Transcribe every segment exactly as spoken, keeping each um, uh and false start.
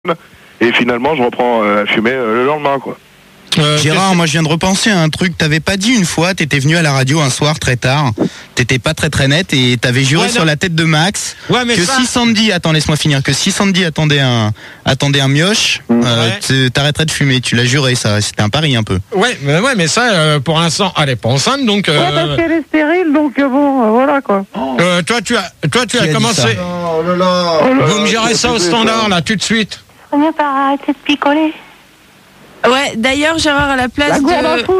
Et finalement, je reprends euh, à fumer euh, le lendemain, quoi. Euh, Gérard, moi je viens de repenser à un truc. T'avais pas dit une fois, t'étais venu à la radio un soir très tard, t'étais pas très très net et t'avais juré ouais, sur la tête de Max ouais, mais que ça... si Sandy, attends laisse-moi finir, que si Sandy attendait un, attendait un mioche, mmh. euh, ouais. t'arrêterais de fumer. Tu l'as juré, ça, c'était un pari un peu. Ouais, mais ouais, mais ça, euh, pour l'instant, elle est pas enceinte, donc. Euh... Ouais, parce qu'elle est stérile, donc euh, bon, euh, voilà quoi. Euh, toi, tu as, toi, tu Qui as a commencé. Oh là là. Oh là, vous me gérez ça au standard là, tout de suite. On vient par arrêter de picoler. Ouais, d'ailleurs, Gérard, à la place la de...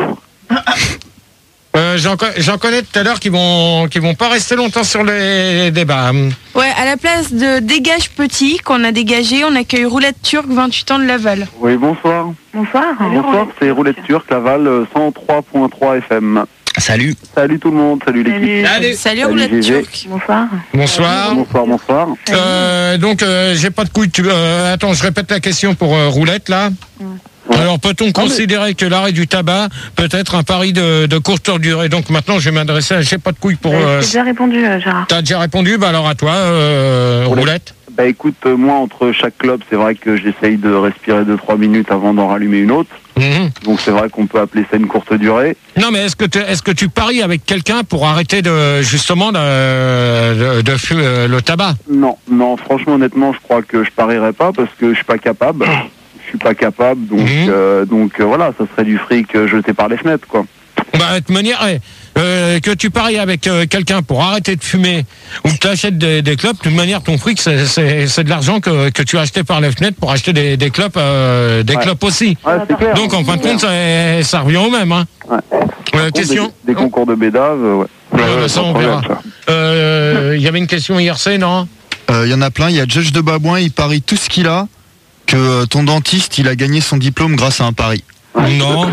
Euh, j'en, j'en connais tout à l'heure qui vont, qui vont pas rester longtemps sur les débats. Ouais, à la place de Dégage Petit, qu'on a dégagé, on accueille Roulette Turque, vingt-huit ans de Laval. Oui, bonsoir. Bonsoir. Bonsoir, c'est Roulette Turque, Laval, cent trois point trois F M. Salut. Salut tout le monde, salut l'équipe. Salut, salut Roulette Turque. Bonsoir. Bonsoir. Bonsoir, bonsoir. Euh, donc, euh, j'ai pas de couilles. Tu, euh, attends, je répète la question pour euh, Roulette, là. Ouais. Alors, peut-on considérer que l'arrêt du tabac peut être un pari de, de courte durée? Donc, maintenant, je vais m'adresser à j'ai pas de couilles pour... J'ai euh, déjà répondu, euh, Gérard. T'as déjà répondu? Bah alors, à toi, euh, Roulette. Bah écoute, euh, moi, entre chaque club, c'est vrai que j'essaye de respirer deux trois minutes avant d'en rallumer une autre. Mmh. Donc, c'est vrai qu'on peut appeler ça une courte durée. Non, mais est-ce que, est-ce que tu paries avec quelqu'un pour arrêter de, justement, de, de, de fumer le tabac? Non, non, franchement, honnêtement, je crois que je parierais pas parce que je suis pas capable. Je suis pas capable, donc, mmh. euh, donc euh, voilà, ça serait du fric euh, jeté par les fenêtres, quoi. Bah, de toute manière, euh, que tu paries avec euh, quelqu'un pour arrêter de fumer ou que tu achètes des, des clopes, de toute manière, ton fric, c'est, c'est, c'est de l'argent que, que tu as acheté par les fenêtres pour acheter des, des clopes, euh, des ouais. clopes aussi. Ouais, c'est clair, donc, en fin de compte, ça, ça revient au même. Hein. Ouais. Euh, question Des, des concours de bédave, ouais. ouais, ouais ça, on verra. Il euh, y avait une question I R C, non? Il euh, y en a plein. Il y a Judge de Babouin, il parie tout ce qu'il a. Que ton dentiste, il a gagné son diplôme grâce à un pari. Non.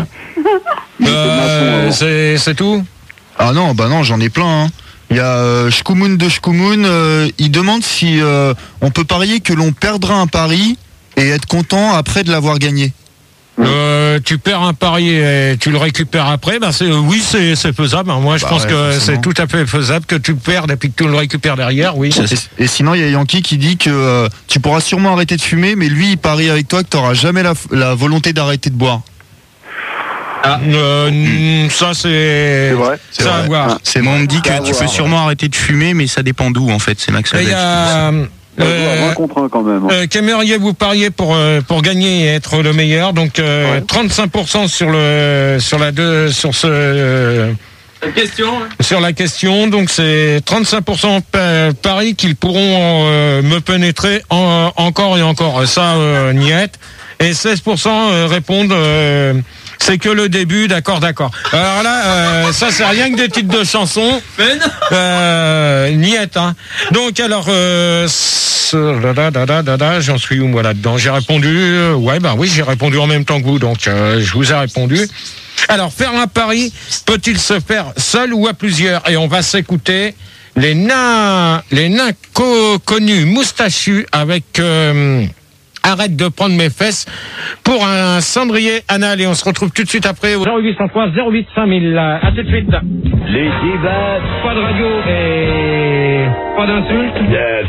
euh, c'est, c'est tout? Ah non, bah non, j'en ai plein. Hein. Il y a euh, Shkumun de Shkumun, euh, il demande si euh, on peut parier que l'on perdra un pari et être content après de l'avoir gagné. Euh, tu perds un pari et tu le récupères après, ben c'est, oui, c'est, c'est faisable. Moi, je bah pense ouais, que forcément. C'est tout à fait faisable que tu perdes et puis que tu le récupères derrière, oui. Et, et sinon, il y a Yankee qui dit que euh, tu pourras sûrement arrêter de fumer, mais lui, il parie avec toi que tu n'auras jamais la, la volonté d'arrêter de boire. Ah, euh, ça c'est. C'est vrai. C'est ça à voir. C'est moi, on me dit que tu peux sûrement arrêter de fumer, mais ça dépend d'où en fait. C'est Max. Il y a. Euh, un contre un quand même. Euh, qu'aimeriez-vous parier pour euh, pour gagner et être le meilleur? Donc euh, ouais. trente-cinq pour cent sur le sur la deux sur ce euh, la question hein. Sur la question. Donc c'est trente-cinq pour cent paris qu'ils pourront euh, me pénétrer en, encore et encore. Ça euh, niette. Et seize pour cent répondent euh, c'est que le début, d'accord, d'accord. Alors là, euh, ça c'est rien que des titres de chansons. Mais non. Euh, niette, hein. Donc alors, euh, da, da, da, da, da, da, j'en suis où moi là-dedans? J'ai répondu, euh, ouais, bah oui, j'ai répondu en même temps que vous, donc euh, je vous ai répondu. Alors, faire un pari peut-il se faire seul ou à plusieurs? Et on va s'écouter les nains, les nains co- connus moustachus avec. Euh, Arrête de prendre mes fesses pour un cendrier anal et on se retrouve tout de suite après au zéro huit cent trois zéro huit cinq mille. À tout de suite. Les débats. Pas de radio et pas d'insultes. De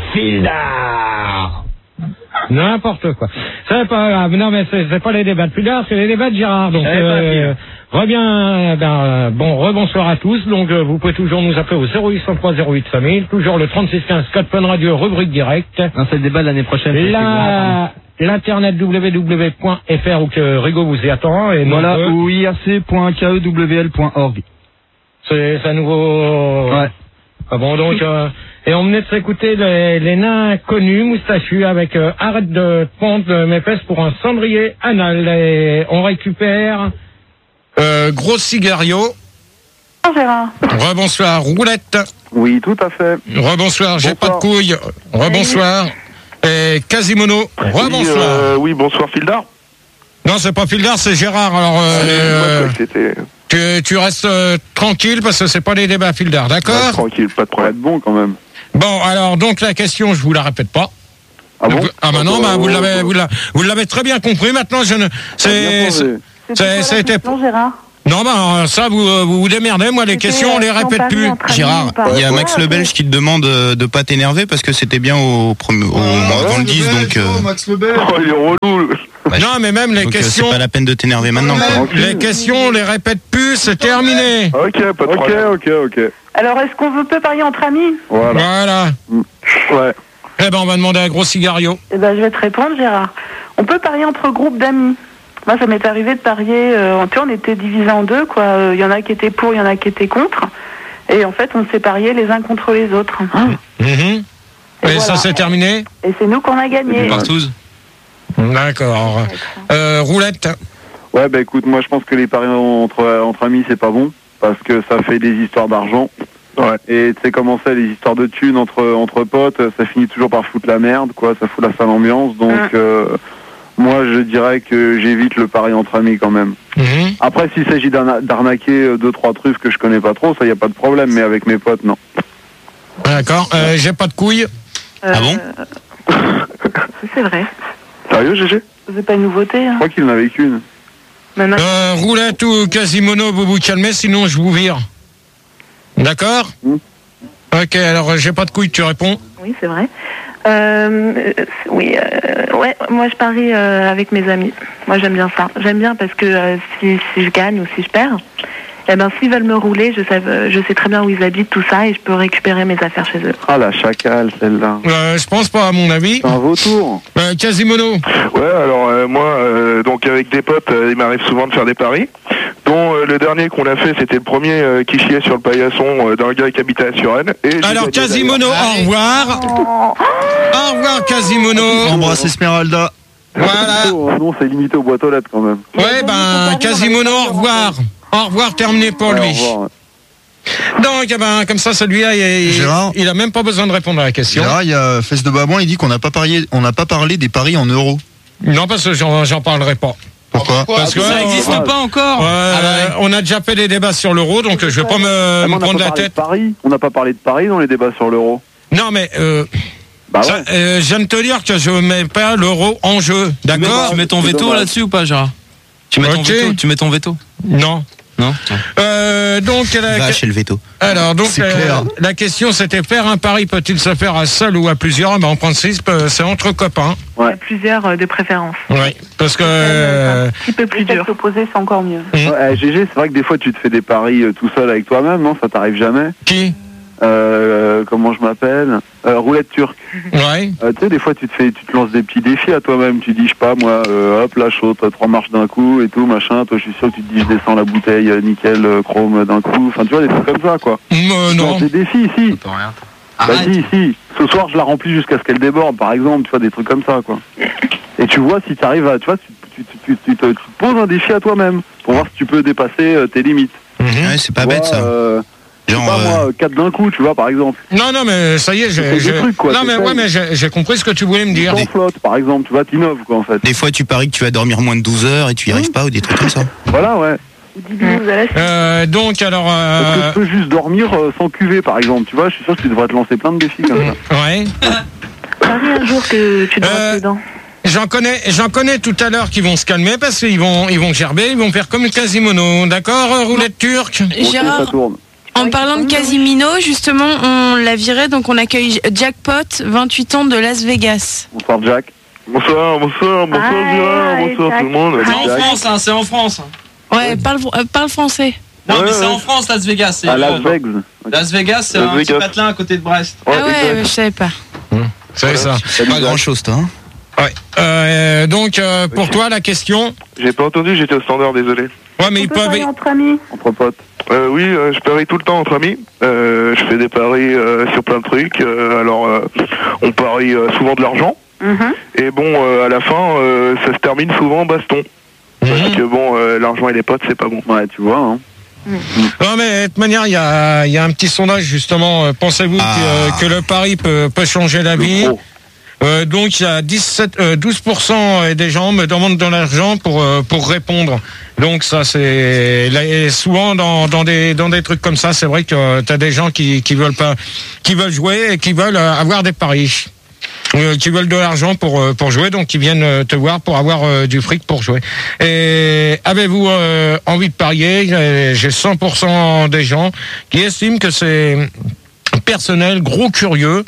Fildar. N'importe quoi. C'est pas grave. Non mais c'est, c'est pas les débats de Fildar, c'est les débats de Gérard. Donc euh, reviens. Ben, bon rebonsoir à tous. Donc euh, vous pouvez toujours nous appeler au zéro huit cent trois zéro huit cinq mille. Toujours le trente-six quinze Code Fun Radio rubrique direct. Non, c'est le débat de l'année prochaine. La... L'internet w w w point f r ou que Rigo vous y attend et voilà euh, ou i r c point k e w l point org. C'est, c'est un nouveau. Ouais. Ah bon donc euh, et on venait de s'écouter les, les nains connus moustachus avec euh, arrête de prendre mes fesses pour un cendrier anal et on récupère euh, Gros Cigario. Bonsoir. Rebonsoir Roulette. Oui tout à fait. Rebonsoir j'ai pas de couilles. Rebonsoir. Et Quasimodo, rebonsoir. Oui, euh, oui, bonsoir Fildar. Non, c'est pas Fildar, c'est Gérard. Alors, euh, ah, euh, tu, tu restes euh, tranquille parce que c'est pas les débats Fildar, d'accord? Ouais, tranquille, pas de problème. Bon quand même. Bon, alors donc la question, je vous la répète pas. Ah bon? Ah bah non, bah, vous l'avez, vous l'avez, vous l'avez très bien compris. Maintenant, je ne, c'est, c'est, c'est, c'était. Non, Gérard. Non, bah ça, vous vous, vous démerdez. Moi, les C'était, questions, on les euh, si on répète parie plus. entre amis Gérard, ou pas. il y a Max Ouais, le Belge qui te demande euh, de pas t'énerver parce que c'était bien au, premier- au avant le dix, donc, euh, Max le Belge. Oh, il est relou. bah, Non, mais même les donc, euh, questions, c'est pas la peine de t'énerver maintenant, quoi. les questions, on les répète plus. C'est terminé. Ok, pas de Ok, problème. ok, ok. Alors, est-ce qu'on veut peut parier entre amis? Voilà. Voilà. Ouais. Eh ben, on va demander à Gros Cigario. Eh ben, je vais te répondre, Gérard. On peut parier entre groupes d'amis. Moi, ça m'est arrivé de parier. Euh, tu vois, on était divisés en deux, quoi. Il y en a qui étaient pour, il y en a qui étaient contre. Et en fait, on s'est pariés les uns contre les autres. Mhm. Et voilà. ça, c'est terminé. Et c'est nous qu'on a gagné. Partouze. D'accord. Euh, roulette. Ouais, bah écoute, moi je pense que les paris entre, entre amis c'est pas bon. Parce que ça fait des histoires d'argent. Ouais. Et tu sais comment c'est, les histoires de thunes entre, entre potes, ça finit toujours par foutre la merde, quoi. Ça fout la sale ambiance. Donc, Hum. euh, moi je dirais que j'évite le pari entre amis quand même. Mhm. Après, s'il s'agit d'arna- d'arnaquer deux, trois trucs que je connais pas trop, ça y a pas de problème. Mais avec mes potes, non. D'accord. Euh, J'ai pas de couilles. Euh, Ah bon C'est vrai. Sérieux, Gégé? C'est pas une nouveauté. Je Hein. crois qu'il en avait qu'une. Même Euh, roulette ou Quasimodo, vous vous calmez, sinon je vous vire. D'accord. Mm. Ok, alors j'ai pas de couilles, tu réponds. Oui, c'est vrai. Euh, euh, oui, euh, ouais, moi je parie euh, avec mes amis. Moi j'aime bien ça. J'aime bien parce que euh, si, si je gagne ou si je perds, eh ben s'ils veulent me rouler, je sais, euh, je sais très bien où ils habitent, tout ça, et je peux récupérer mes affaires chez eux. Ah la chacale, celle-là. Euh, je pense pas, à mon avis. C'est un vautour. Euh, Quasimodo. Ouais, alors euh, moi, euh, donc avec des potes, euh, il m'arrive souvent de faire des paris. Dont euh, le dernier qu'on a fait, c'était le premier euh, qui chiait sur le paillasson euh, d'un gars qui habitait à Suresnes. Et j'ai Alors gagné, Quasimodo, au revoir. Au revoir Quasimodo. Embrasse Esmeralda. Voilà. Oh, non, c'est limité aux boîtes aux lettres quand même. Ouais, ben Quasimodo, au revoir. Au revoir, terminé pour Ouais, lui. au revoir, ouais. Donc, eh ben, comme ça, celui-là, il, Gérard. il a même pas besoin de répondre à la question. Gérard, il y a Fesse de Babouin, il dit qu'on n'a pas parié, on n'a pas parlé des paris en euros. Non, parce que j'en j'en parlerai pas. Pourquoi? Parce que Ça euh, n'existe pas encore. euh, Ah bah on a déjà fait des débats sur l'euro, donc je vais pas me, Ah, mais me on n'a prendre pas la parlé de tête. Paris. On n'a pas parlé de Paris dans les débats sur l'euro. Non, mais euh, Bah ça, ouais. euh, je viens de te dire que je mets pas l'euro en jeu, d'accord? Tu mets ton C'est veto dommage. là-dessus ou pas, Gérard? Tu mets ton Ok. veto. Tu mets ton veto. Non. Non. Euh, donc, la, Va chez le veto. alors, donc, C'est euh, clair. la question c'était faire un pari peut-il se faire à seul ou à plusieurs? Ben, en principe, euh, c'est entre copains. Il y a plusieurs euh, de préférence. Oui, parce que euh, Un petit peu plus dur. S'opposer, c'est encore mieux. Mmh. Ouais, G G, c'est vrai que des fois tu te fais des paris euh, tout seul avec toi-même, non? Ça t'arrive jamais? qui? Euh, comment je m'appelle? Euh, roulette turque. Ouais. Euh, tu sais, des fois tu te fais, tu te lances des petits défis à toi-même. Tu dis, je sais pas, moi, euh, hop, là, chaud, t'as trois marches d'un coup et tout, machin. Toi, je suis sûr que tu te dis, je descends la bouteille, euh, nickel, euh, chrome d'un coup. Enfin, tu vois, des trucs comme ça, quoi. Euh, Tu non. lances des défis, si. rien. Bah, si, si. Ce soir, je la remplis jusqu'à ce qu'elle déborde, par exemple. Tu vois, des trucs comme ça, quoi. Et tu vois si tu arrives à, tu vois, tu, tu, tu, tu, tu te, tu te poses un défi à toi-même pour voir si tu peux dépasser euh, tes limites. Mhm. Ouais, c'est pas Tu bête vois, ça. euh, je sais Genre, pas, euh, moi, quatre d'un coup, tu vois, par exemple. Non, non, mais ça y est, j'ai. C'est des j'ai- trucs, quoi, non, c'est mais ça. ouais, mais j'ai j'ai compris ce que tu voulais me dire. Sans flotte, par exemple, tu vois, t'innoves, quoi, en fait. Des fois, tu paries que tu vas dormir moins de douze heures et tu y arrives pas ou des trucs comme ça. Voilà, ouais. Euh, donc, alors. Est-ce que Euh, tu peux juste dormir euh, sans cuver, par exemple, tu vois, je suis sûr que tu devrais te lancer plein de défis comme ça. ouais. Parie un jour que tu devras Euh, être dedans. J'en connais, j'en connais tout à l'heure qui vont se calmer parce qu'ils vont, ils vont gerber, ils vont faire comme Quasimodo, d'accord, euh, roulette turque. Ok, ça Gérard, tourne. en parlant de Casimino, justement, on l'a viré, donc on accueille Jackpot, vingt-huit ans de Las Vegas. Bonsoir, Jack. Bonsoir, bonsoir, bonsoir Hi, Gérard, hi, bonsoir Jack. tout le monde. C'est en France, hein, c'est en France. Ouais, parle, euh, parle français. Non, Ouais, mais c'est ouais. en France, Las Vegas. c'est- À Las euh, Vegas. Las Vegas, c'est Las un petit Vegas. patelin à côté de Brest. Ouais, ah ouais, exact. je savais pas. C'est ça. Pas grand chose, toi. Hein. Ouais. Euh, donc, euh, pour toi, la question. J'ai pas entendu, j'étais au standard, désolé. Ouais, mais On ils peut peuvent. parier entre amis. Entre potes. Euh, oui, euh, je parie tout le temps entre amis. Euh, je fais des paris euh, sur plein de trucs. Euh, alors, euh, on parie euh, souvent de l'argent. Mhm. Et bon, euh, à la fin, euh, ça se termine souvent en baston. Parce que bon, euh, l'argent et les potes, c'est pas bon. Ouais, tu vois, hein. Non, mais de toute manière, il y a, il y a un petit sondage, justement. Euh, Pensez-vous Ah. que, que le pari peut, peut changer la Le vie? pro. Euh, donc il y a dix-sept, euh, douze pour cent des gens me demandent de l'argent pour euh, pour répondre. Donc ça c'est là, et souvent dans dans des dans des trucs comme ça, c'est vrai que tu as des gens qui qui veulent pas qui veulent jouer et qui veulent euh, avoir des paris. euh, qui veulent de l'argent pour euh, pour jouer, donc ils viennent euh, te voir pour avoir euh, du fric pour jouer. Et avez-vous euh, envie de parier? J'ai- J'ai cent pour cent des gens qui estiment que c'est personnel, gros curieux.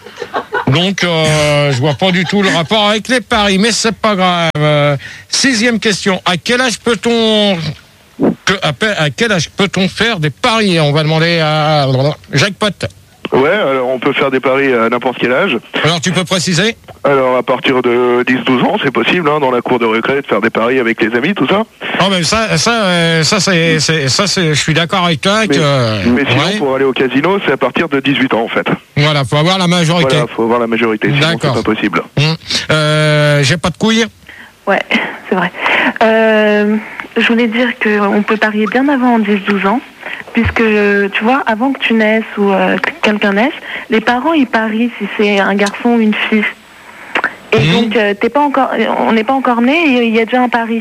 Donc, euh, je vois pas du tout le rapport avec les paris, mais c'est pas grave. Euh, sixième question. À quel âge peut-on que- à, pe- à quel âge peut-on faire des paris? On va demander à Jackpot. Ouais, alors on peut faire des paris à n'importe quel âge. Alors, tu peux préciser? Alors à partir de dix douze ans, c'est possible, hein, dans la cour de récré, de faire des paris avec les amis, tout ça. Oh, mais ça, ça, euh, ça, c'est, c'est- ça, c'est, je suis d'accord avec toi. Mais, que, euh, mais sinon, ouais. pour aller au casino, c'est à partir de dix-huit ans, en fait. Voilà, faut avoir la majorité. Voilà, faut avoir la majorité, sinon c'est D'accord. pas possible. Hum. Euh, j'ai pas de couilles. Ouais, c'est vrai. Euh, je voulais dire qu'on peut parier bien avant dix douze ans, puisque, euh, tu vois, avant que tu naisses ou euh, que quelqu'un naisse, les parents, ils parient si c'est un garçon ou une fille. Et Mmh. donc, euh, t'es pas encore, on n'est pas encore né et il y a déjà un pari.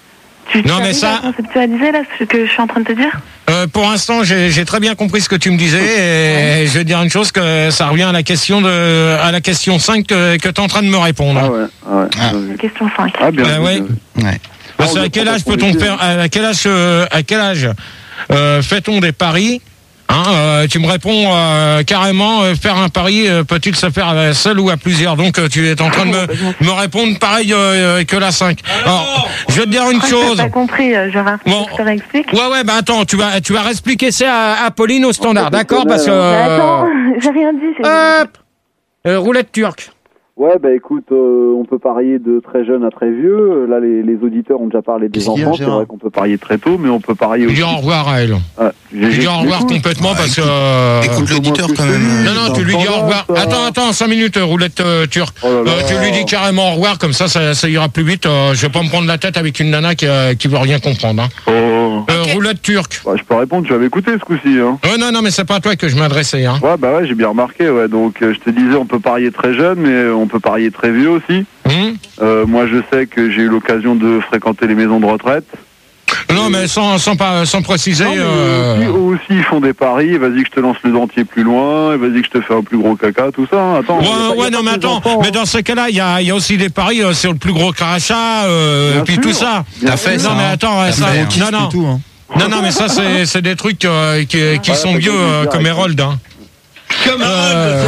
Tu Non, tu mais arrives ça- à conceptualiser là ce que je suis en train de te dire? Euh, pour l'instant, j'ai, j'ai très bien compris ce que tu me disais, et je vais dire une chose, que ça revient à la question de, à la question cinq que, que tu es en train de me répondre. Ah ouais, ah ouais. Ah. bien vu. Question cinq. Ah bien. Euh, vu, ouais. bien vu. Ouais. Parce Ah, à on quel va âge pas peut-on compliquer. faire, à quel âge, euh, à quel âge euh, fait-on des paris? Hein, euh, tu me réponds euh, carrément, euh, faire un pari, euh, peut-il se faire euh, seul ou à plusieurs? Donc euh, tu es en train de me, me répondre pareil euh, que la cinq. Alors, je vais te dire une Je crois que chose. t'as pas compris, euh, Gérard. Bon. Je te réexplique. Ouais, ouais, bah attends, tu vas, tu vas réexpliquer ça à, à Pauline au standard, d'accord? Parce que... Mais attends, j'ai rien dit. c'est- Hop euh, Roulette turque. Ouais, bah écoute, euh, on peut parier de très jeune à très vieux. Là, les, les auditeurs ont déjà parlé des Qu'est-ce qu'il y a, enfants. C'est Gérard vrai qu'on peut parier très tôt, mais on peut parier Tu aussi. dis au revoir à elle. Ah, j'ai- Tu dis au revoir j'écoute. complètement Ouais, parce que... écoute- euh, Écoute l'auditeur comment quand que je te même. dis Non, non, tu lui dis au revoir. ça. Attends, attends, cinq minutes, euh, roulette euh, turque. Oh là là. Euh, tu lui dis carrément au revoir, comme ça, ça, ça ira plus vite. Euh, je vais pas me prendre la tête avec une nana qui, euh, qui veut rien comprendre. Hein. Oh. Euh, Ok. Roulette turque. Bah, je peux répondre, tu avais écouté ce coup-ci. Hein. Ouais, non, non, mais c'est pas à toi que je m'adressais. Hein. Ouais, bah ouais, j'ai bien remarqué. Ouais. Donc, euh, je te disais, on peut parier très jeune, mais on peut parier très vieux aussi. Hum Euh, moi, je sais que j'ai eu l'occasion de fréquenter les maisons de retraite. non, mais sans, sans, pas, sans préciser... Non, mais euh, eux, aussi, eux aussi, ils font des paris. Vas-y que je te lance le dentier plus loin. Vas-y que je te fais un plus gros caca, tout ça. hein. Attends. Ouais, y a pas- y a ouais, pas non, que mais les attends, enfants, mais hein. dans ce cas-là, il y a, il y a aussi des paris euh, sur le plus gros crachat, euh, Bien et puis sûr. tout ça. Bien T'as fait non, ça, mais hein. attends, T'as ça, fait, hein. non, non, Et tout, hein. non, non, mais ça, c'est, c'est des trucs euh, qui, qui Ouais, sont t'as vieux gagné euh, direct, comme hein. Hérold. Hein. Comme Euh,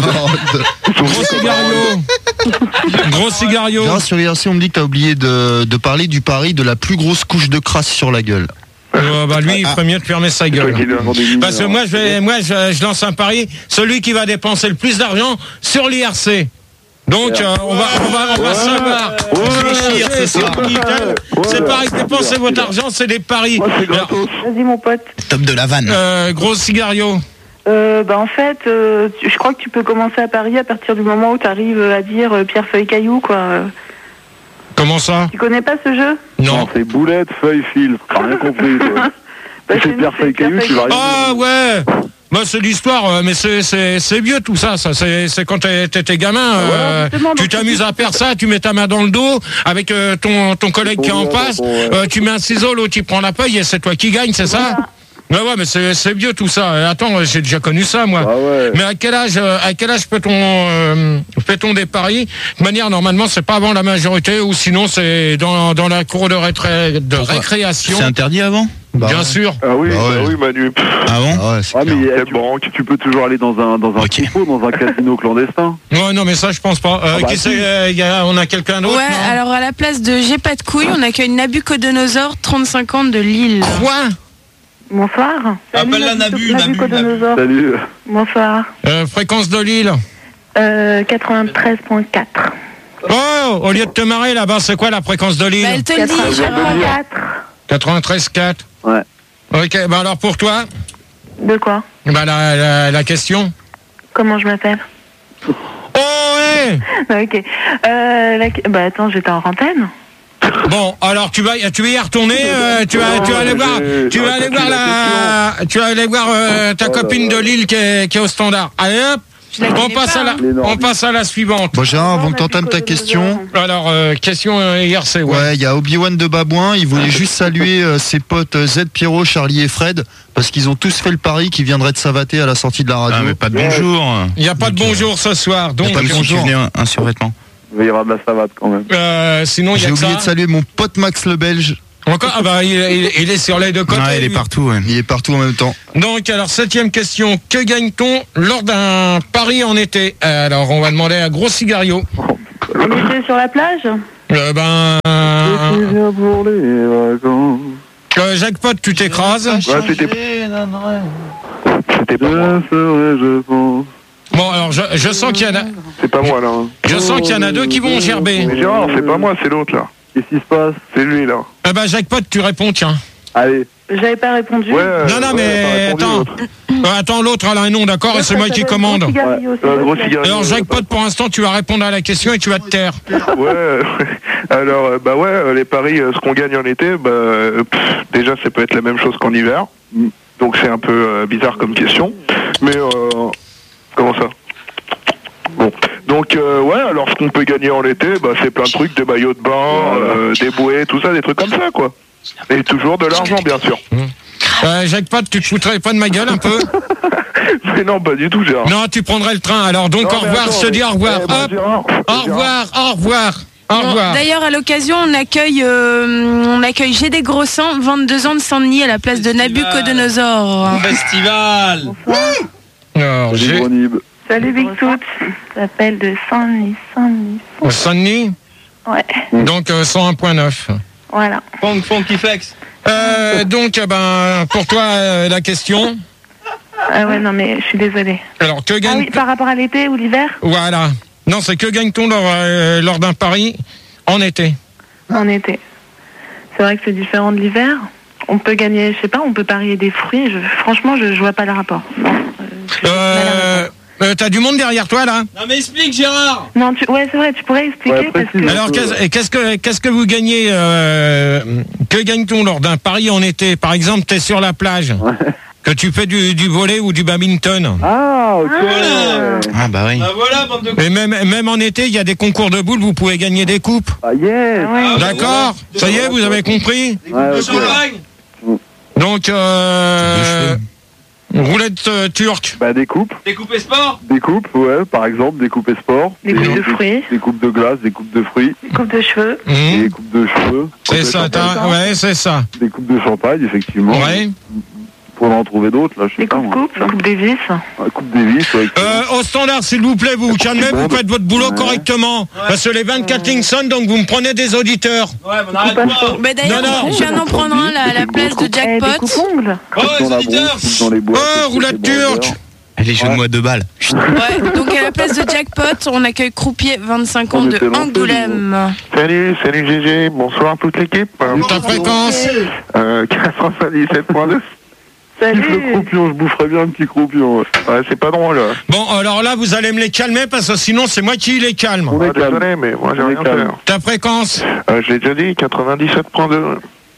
Gros cigario. Gros cigario. Grâce sur I R C, on me dit que t'as oublié de, de parler du pari de la plus grosse couche de crasse sur la gueule. Euh, bah lui, il ferait mieux de fermer sa Toi gueule. qui le- Pour des mineurs. Parce que moi, je, vais, moi je, je lance un pari, celui qui va dépenser le plus d'argent sur l'I R C. Donc, euh, on va, on va, on va savoir. Réfléchir, c'est sur Minitel. C'est pareil, dépensez votre argent, c'est des paris. Moi, c'est gratos. Vas-y, mon pote. Top de la vanne. Euh, gros cigario. Euh, bah en fait, euh, tu- je crois que tu peux commencer à parier à partir du moment où tu arrives à dire euh, pierre, feuille, caillou, quoi. Euh, Comment ça? Tu connais pas ce jeu? Non. C'est boulette, feuille, fil. T'as rien compris, toi. Bah, Si chez c'est nous, pierre, feuille, caillou, tu vas rien. Ah ouais. Bah, c'est l'histoire, euh, mais c'est, c'est, c'est vieux tout ça. Ça, c'est, c'est quand t'es- t'étais gamin. euh, justement, tu donc, t'amuses à faire ça, tu mets ta main dans le dos avec euh, ton, ton collègue qui est en Ouais, face. ouais. euh, tu mets un ciseau, l'autre il prend la paille et c'est toi qui gagne, c'est ça? Ouais, ouais, mais c'est, c'est vieux tout ça. Euh, Attends, j'ai déjà connu ça moi. Ah ouais. Mais à quel âge, euh, à quel âge peut-on, euh, fait-on des paris? De manière, normalement, c'est pas avant la majorité ou sinon c'est dans, dans la cour de, rétré- de récréation. C'est interdit avant? Bah Bien ouais. sûr. Ah oui, Bah ouais. bah oui, Manu. Pff, Ah bon? Ah ouais, c'est Ah, clair. mais eh, quelle tu, banque. tu peux toujours aller dans un, dans un Ok. tripot, dans un casino clandestin. Ouais, non, mais ça, je pense pas. Euh, Ah bah, qui si. c'est? euh, y a, on a quelqu'un d'autre? Ouais, non alors à la place de J'ai pas de couilles, on accueille Nabucodonosor, trente-cinq ans de Lille. Quoi? Bonsoir. Salut, Appelle-la Nabu, Nabu, Nabucodonosor. Salut. Bonsoir. Euh, fréquence de Lille. Euh, quatre-vingt-treize virgule quatre. Oh, au lieu de te marrer là-bas, c'est quoi la fréquence de Bah, Lille? elle te le dit. quatre. quatre-vingt-treize virgule quatre. Ouais. Ok, bah alors pour toi, De quoi? bah la, la, la question. Comment je m'appelle? Oh, ouais. Ok. Euh, la... Bah attends, j'étais en antenne. Bon, alors tu vas, tu vas y retourner, euh, tu vas, tu vas aller voir, tu vas aller voir la, tu vas aller voir euh, ta copine de Lille qui est, qui est au standard. Allez hop, Tu la On connais passe, pas, à la, hein. on passe à la suivante. Bon, Gérard, avant que t'entames ta question. Alors, euh, question euh, I R C, ouais. Ouais, il y a Obi-Wan de Babouin. Il voulait juste saluer euh, ses potes euh, Z, Pierrot, Charlie et Fred parce qu'ils ont tous fait le pari qu'ils viendraient de Savaté à la sortie de la radio. Ah, mais pas de bonjour. Il n'y a pas de bonjour ce soir, donc. Il n'y a pas de bonjour. Un, un survêtement. Il va y avoir de la savate quand même. Euh, sinon, il y a J'ai que oublié ça. de saluer mon pote Max le Belge. Encore, ah bah, il, il- il est sur les deux côtés. Ouais, il est lui. partout. Ouais. Il est partout en même temps. Donc, alors, septième question. Que gagne-t-on lors d'un pari en été? Alors, on va demander à Gros Cigario. On était sur la plage. Euh, ben. Je viens pour les vacances. Euh, Jackpot, tu t'écrases. Ouais, c'était. C'était pas moi. Je ferai, je pense. Bon, alors, je, je sens qu'il y en a. C'est pas moi là. hein. Je sens qu'il y en a deux qui vont gerber. Mais Gérard, c'est pas moi, c'est l'autre là. Qu'est-ce qui se passe? C'est lui là. Eh ben, Jackpot, tu réponds, tiens. Allez. J'avais pas répondu. Ouais. euh, Non, non, ouais, mais t'as répondu, attends. l'autre. Euh, attends, l'autre, elle a un nom, d'accord, et c'est moi qui commande. Ouais, euh, gros cigario. Alors, Jackpot, pour l'instant, tu vas répondre à la question et tu vas te taire. Ouais, euh, alors euh, bah ouais, euh, les paris, euh, ce qu'on gagne en été, bah euh, pff, déjà ça peut être la même chose qu'en hiver, donc c'est un peu euh, bizarre comme question, mais euh, comment ça? Bon, donc euh, ouais, alors ce qu'on peut gagner en été, bah c'est plein de trucs, des maillots de bain, euh, des bouées, tout ça, des trucs comme ça quoi. Et toujours de l'argent bien sûr. Euh, Jackpot, tu te foutrais pas de ma gueule un peu? Mais non, pas du tout Gérard. Non, tu prendrais le train. Alors, donc, Non, au mais revoir, attends, je te dis mais- au revoir. eh, bah, Hop, Gérard, au Gérard. revoir, au revoir, au Bon, revoir. D'ailleurs, à l'occasion, on accueille, euh, on accueille G D Grossan, vingt-deux ans de Saint-Denis, à la place de Nabucodonosor. Festival. Alors, Salut, j'ai gros Nib. Salut Big Tout. Ça s'appelle de Saint-Denis. Saint-Denis. Saint-Denis, Ouais, donc euh, cent un virgule neuf. voilà. Funk, funky flex. Euh, donc, eh ben, pour toi, euh, la question. Ah ouais, non mais je suis désolée. Alors, que Ah gagne oui, par rapport à l'été ou l'hiver? Voilà. Non, c'est que gagne-t-on lors, euh, lors d'un pari en été? En été. C'est vrai que c'est différent de l'hiver. On peut gagner, je sais pas, on peut parier des fruits. Je, franchement, je, je vois pas le rapport. Non, euh, Euh, euh, t'as du monde derrière toi, là? Non mais explique Gérard. non tu, ouais, c'est vrai, tu pourrais expliquer Ouais, parce que... précise. Alors, qu'est-ce et qu'est-ce que qu'est-ce que vous gagnez euh, Que gagne-t-on lors d'un pari en été? Par exemple, t'es sur la plage, que tu fais du, du volley ou du badminton. Ah, ok. Voilà. Ah bah oui. Bah voilà, bande de Et même même en été, il y a des concours de boules, vous pouvez gagner des coupes. Ah, yes. Ah ouais. Ah, D'accord? voilà. Ça y est, vous avez compris? Des Ouais, coupes de ok. champagne. Donc, euh, roulette euh, turque. Bah, des coupes. Des coupes et sport. Des coupes, ouais, par exemple, des coupes et sport. Des coupes de fruits. Des coupes de glace, des coupes de fruits, Des coupes de cheveux. Mmh. des coupes de cheveux. C'est ça, t'as- ouais, c'est ça. Des coupes de champagne, effectivement. Ouais. Faudra en trouver d'autres, là, je sais Des pas. coupes moi. coupes. Coupe Davis. Ouais, coupe Davis, ouais. Euh, au standard, s'il vous plaît, vous vous calmez, vous faites votre boulot Ouais. correctement. Parce que les vingt-quatre lignes sonnent, donc vous me prenez des auditeurs. Ouais, mais on arrête Coupe à pas. cheveux. Bah, D'ailleurs, Non, non. je viens d'en prendre un là, à la place de Eh, des Jackpot. coupes ongles. Oh, Coupe les dans la auditeurs. brousse, coupe dans les bois. Oh, roulade turque. Les jeux de moi de balles. Ouais, donc à la place de Jackpot, on accueille Croupier, vingt-cinq ans On de était lancés, Angoulême. Salut, salut G G, bonsoir à toute l'équipe. Ta fréquence. Euh, quatre cent soixante-dix-sept point deux. Le Salut. croupion, je boufferais bien un petit croupion. Ouais. Ouais, c'est pas drôle. Bon, alors là, vous allez me les calmer parce que sinon, c'est moi qui les calme. On Ah, est calme. désolé, mais moi j'ai On est rien calme. fait. Ta fréquence. Euh, je l'ai déjà dit, quatre-vingt-dix-sept point deux.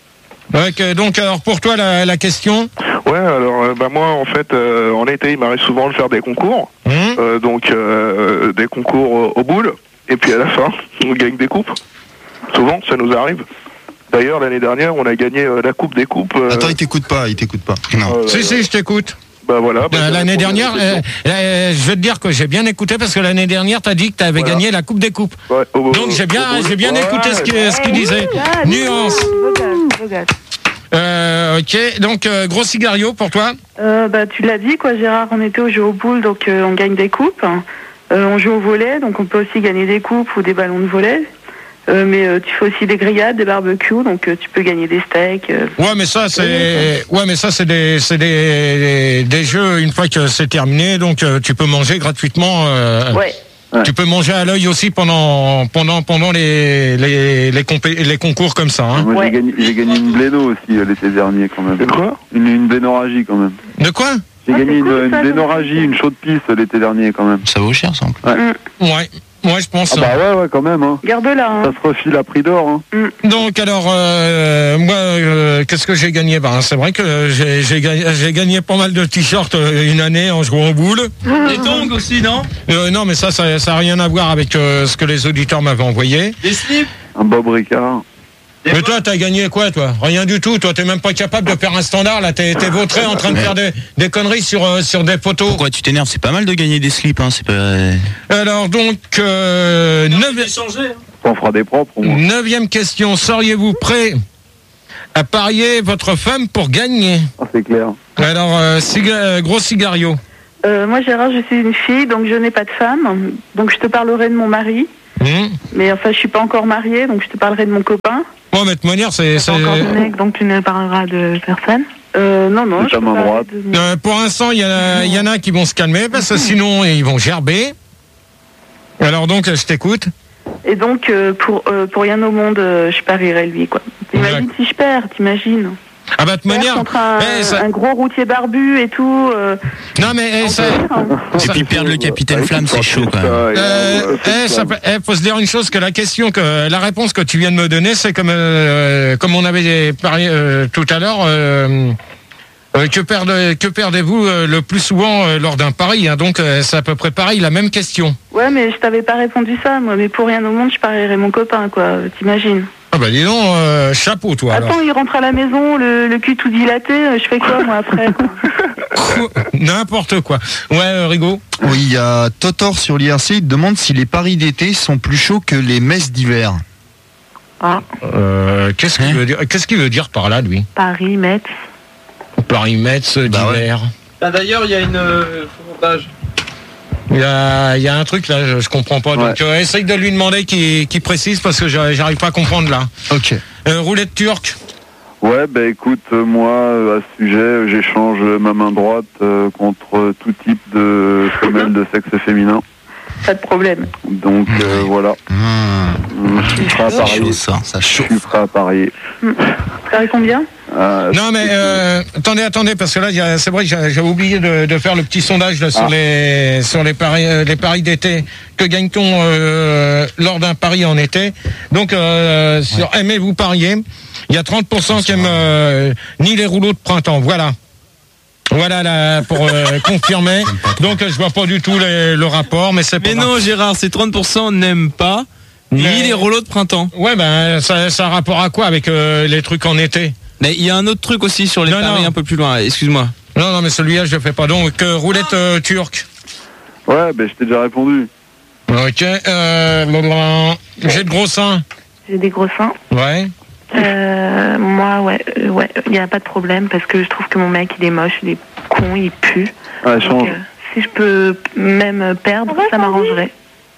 Ok, donc, alors pour toi, la, la question. Ouais, alors euh, bah moi en fait euh, en été il m'arrive souvent de faire des concours, Hum euh, donc euh, des concours au, au boule, et puis à la fin on gagne des coupes. Souvent ça nous arrive. D'ailleurs l'année dernière on a gagné euh, la coupe des coupes. euh, Attends, il t'écoute pas, il t'écoute pas. Non. euh, Si, si, je t'écoute. Bah voilà. bah, Euh, j'ai l'année répondu à dernière, la euh, question. euh, je vais te dire que j'ai bien écouté parce que l'année dernière, t'as dit que t'avais Voilà. gagné la Coupe des Coupes. Ouais, au- au- Donc j'ai bien, au boule. j'ai bien Ouais, écouté ce qu'il ce qu'il disait. Ah, Nuance. beau gosse, beau gosse. Euh, ok, donc euh, gros cigario pour toi. Euh, bah, tu l'as dit, quoi, Gérard, on était au jeu aux boules, donc euh, on gagne des coupes. Euh, on joue au volley, donc on peut aussi gagner des coupes ou des ballons de volley. Euh, mais euh, tu fais aussi des grillades, des barbecues, donc euh, tu peux gagner des steaks. euh. Ouais, mais ça c'est, ouais, mais ça c'est des, c'est des, des jeux une fois que c'est terminé, donc euh, tu peux manger gratuitement. euh, Ouais. Tu peux manger à l'œil aussi pendant, pendant, pendant les, les, les, compé- les concours comme ça. Hein. Moi, Ouais. j'ai gagné, j'ai gagné une bléno aussi euh, l'été dernier, quand même. De quoi? Une, une blénorragie, quand même. De quoi? J'ai Ah, gagné c'est une, cool, une ça, blénorragie, une chaude pisse l'été dernier, quand même. Ça vaut cher ça en plus. Ouais. Moi, je pense. Ah bah ouais, ouais, quand même. Hein. Garde-la. Hein. Ça se refile à prix d'or. Hein. Mm. Donc alors, euh, moi, euh, qu'est-ce que j'ai gagné? Ben, c'est vrai que j'ai, j'ai, gagné, j'ai gagné pas mal de t-shirts euh, une année en jouant au boule. Des tongs aussi, non? Euh, non, mais ça, ça, ça a rien à voir avec euh, ce que les auditeurs m'avaient envoyé. Des slips? Un Bob Ricard. Des Mais bottes? toi, t'as gagné quoi, toi? Rien du tout. Toi, t'es même pas capable de faire un standard. Là, t'es, t'es vautré en train de faire des, des conneries sur, euh, sur des photos. Pourquoi tu t'énerves? C'est pas mal de gagner des slips, hein. C'est pas. Alors donc, euh, Non, neuf- c'est changé. Hein. On fera des propres. Au moins. neuvième question. Seriez-vous prêt à parier votre femme pour gagner? Ah, c'est clair. Alors, euh, ciga- euh, gros cigario. Euh, moi, Gérard, je suis une fille, donc je n'ai pas de femme. Donc je te parlerai de mon mari. Hum. Mais enfin, je suis pas encore mariée, donc je te parlerai de mon copain. Bon, mais de toute manière, c'est... C'est c'est- pas encore de mec, donc tu ne parleras de personne. Euh, non, non. De je ta peux main parler droite. de- Euh, pour l'instant, il y, a- il y en a qui vont se calmer, parce que sinon, ils vont gerber. Alors donc, je t'écoute. Et donc, euh, pour, euh, pour rien au monde, euh, je parierais lui, quoi. T'imagines si je perds, t'imagines? Ah bah, de toute manière... Contre un, eh, ça- un gros routier barbu et tout. Euh, Non, mais... eh, ça... Et puis perdre le capitaine Flamme, c'est chaud quand même. Euh, eh, ça peut- eh, faut se dire une chose, que la question, que la réponse que tu viens de me donner, c'est comme euh, comme on avait parlé euh, tout à l'heure. Euh, euh, que, perdez, que perdez-vous euh, le plus souvent euh, lors d'un pari, hein, donc euh, c'est à peu près pareil, la même question. Ouais, mais je t'avais pas répondu ça, moi. Mais pour rien au monde, je parierais mon copain, quoi. T'imagines? Ah bah dis donc, euh, chapeau toi. alors. Attends, il rentre à la maison, le, le cul tout dilaté. euh, Je fais quoi, moi, après, quoi? N'importe quoi. Ouais, euh, Rigaud. Oui, il y a Totor sur l'I R C, il demande si les paris d'été sont plus chauds que les messes d'hiver. Ah, Euh, qu'est-ce qu'il veut dire Qu'est-ce qu'il veut dire par là, lui? Paris, Metz. Paris-Metz euh, Bah ouais. d'hiver. Ah, d'ailleurs, il y a une euh, montage. Il y a, il y a un truc là, je, je comprends pas. Donc euh, essaye de lui demander qu'il qu'il précise parce que j'arrive j'arrive pas à comprendre là. Ok. Euh, roulette turque. Ouais, bah écoute, euh, moi, euh, à ce sujet, euh, j'échange ma main droite euh, contre tout type de femelle de sexe féminin. Pas de problème. Donc euh, voilà. Mmh. Je suis prêt à Ça parier. chauffe, ça, ça Je chauffe. suis prêt à parier. Ça répond bien? Euh, Non mais euh, attendez, attendez, parce que là, il y a- c'est vrai que j'ai- j'avais oublié de, de faire le petit sondage là, sur Ah. les sur les paris euh, les paris d'été. Que gagne-t-on euh, lors d'un pari en été? Donc euh, sur aimez-vous parier, il y a trente pour cent qui aiment euh, ni les rouleaux de printemps. Voilà. Voilà là pour euh, confirmer. Donc je vois pas du tout les- le rapport, mais c'est pas Mais grave. non, Gérard, ces trente pour cent n'aiment pas ni Mais- les rouleaux de printemps. Ouais, ben ça, ça a rapport à quoi avec euh, les trucs en été? Mais il y a un autre truc aussi sur les Non, paris non. un peu plus loin. Excuse-moi. Non, non, mais celui-là je le fais pas. Donc euh, roulette euh, turque. Ouais, bah je t'ai déjà répondu. Ok. Euh, blablabla. J'ai de gros seins. J'ai des gros seins. Ouais. Euh, moi, ouais, euh, ouais, il n'y a pas de problème parce que je trouve que mon mec, il est moche, il est con, il pue. Ouais, Donc, change. euh, si je peux même perdre, ça m'arrangerait.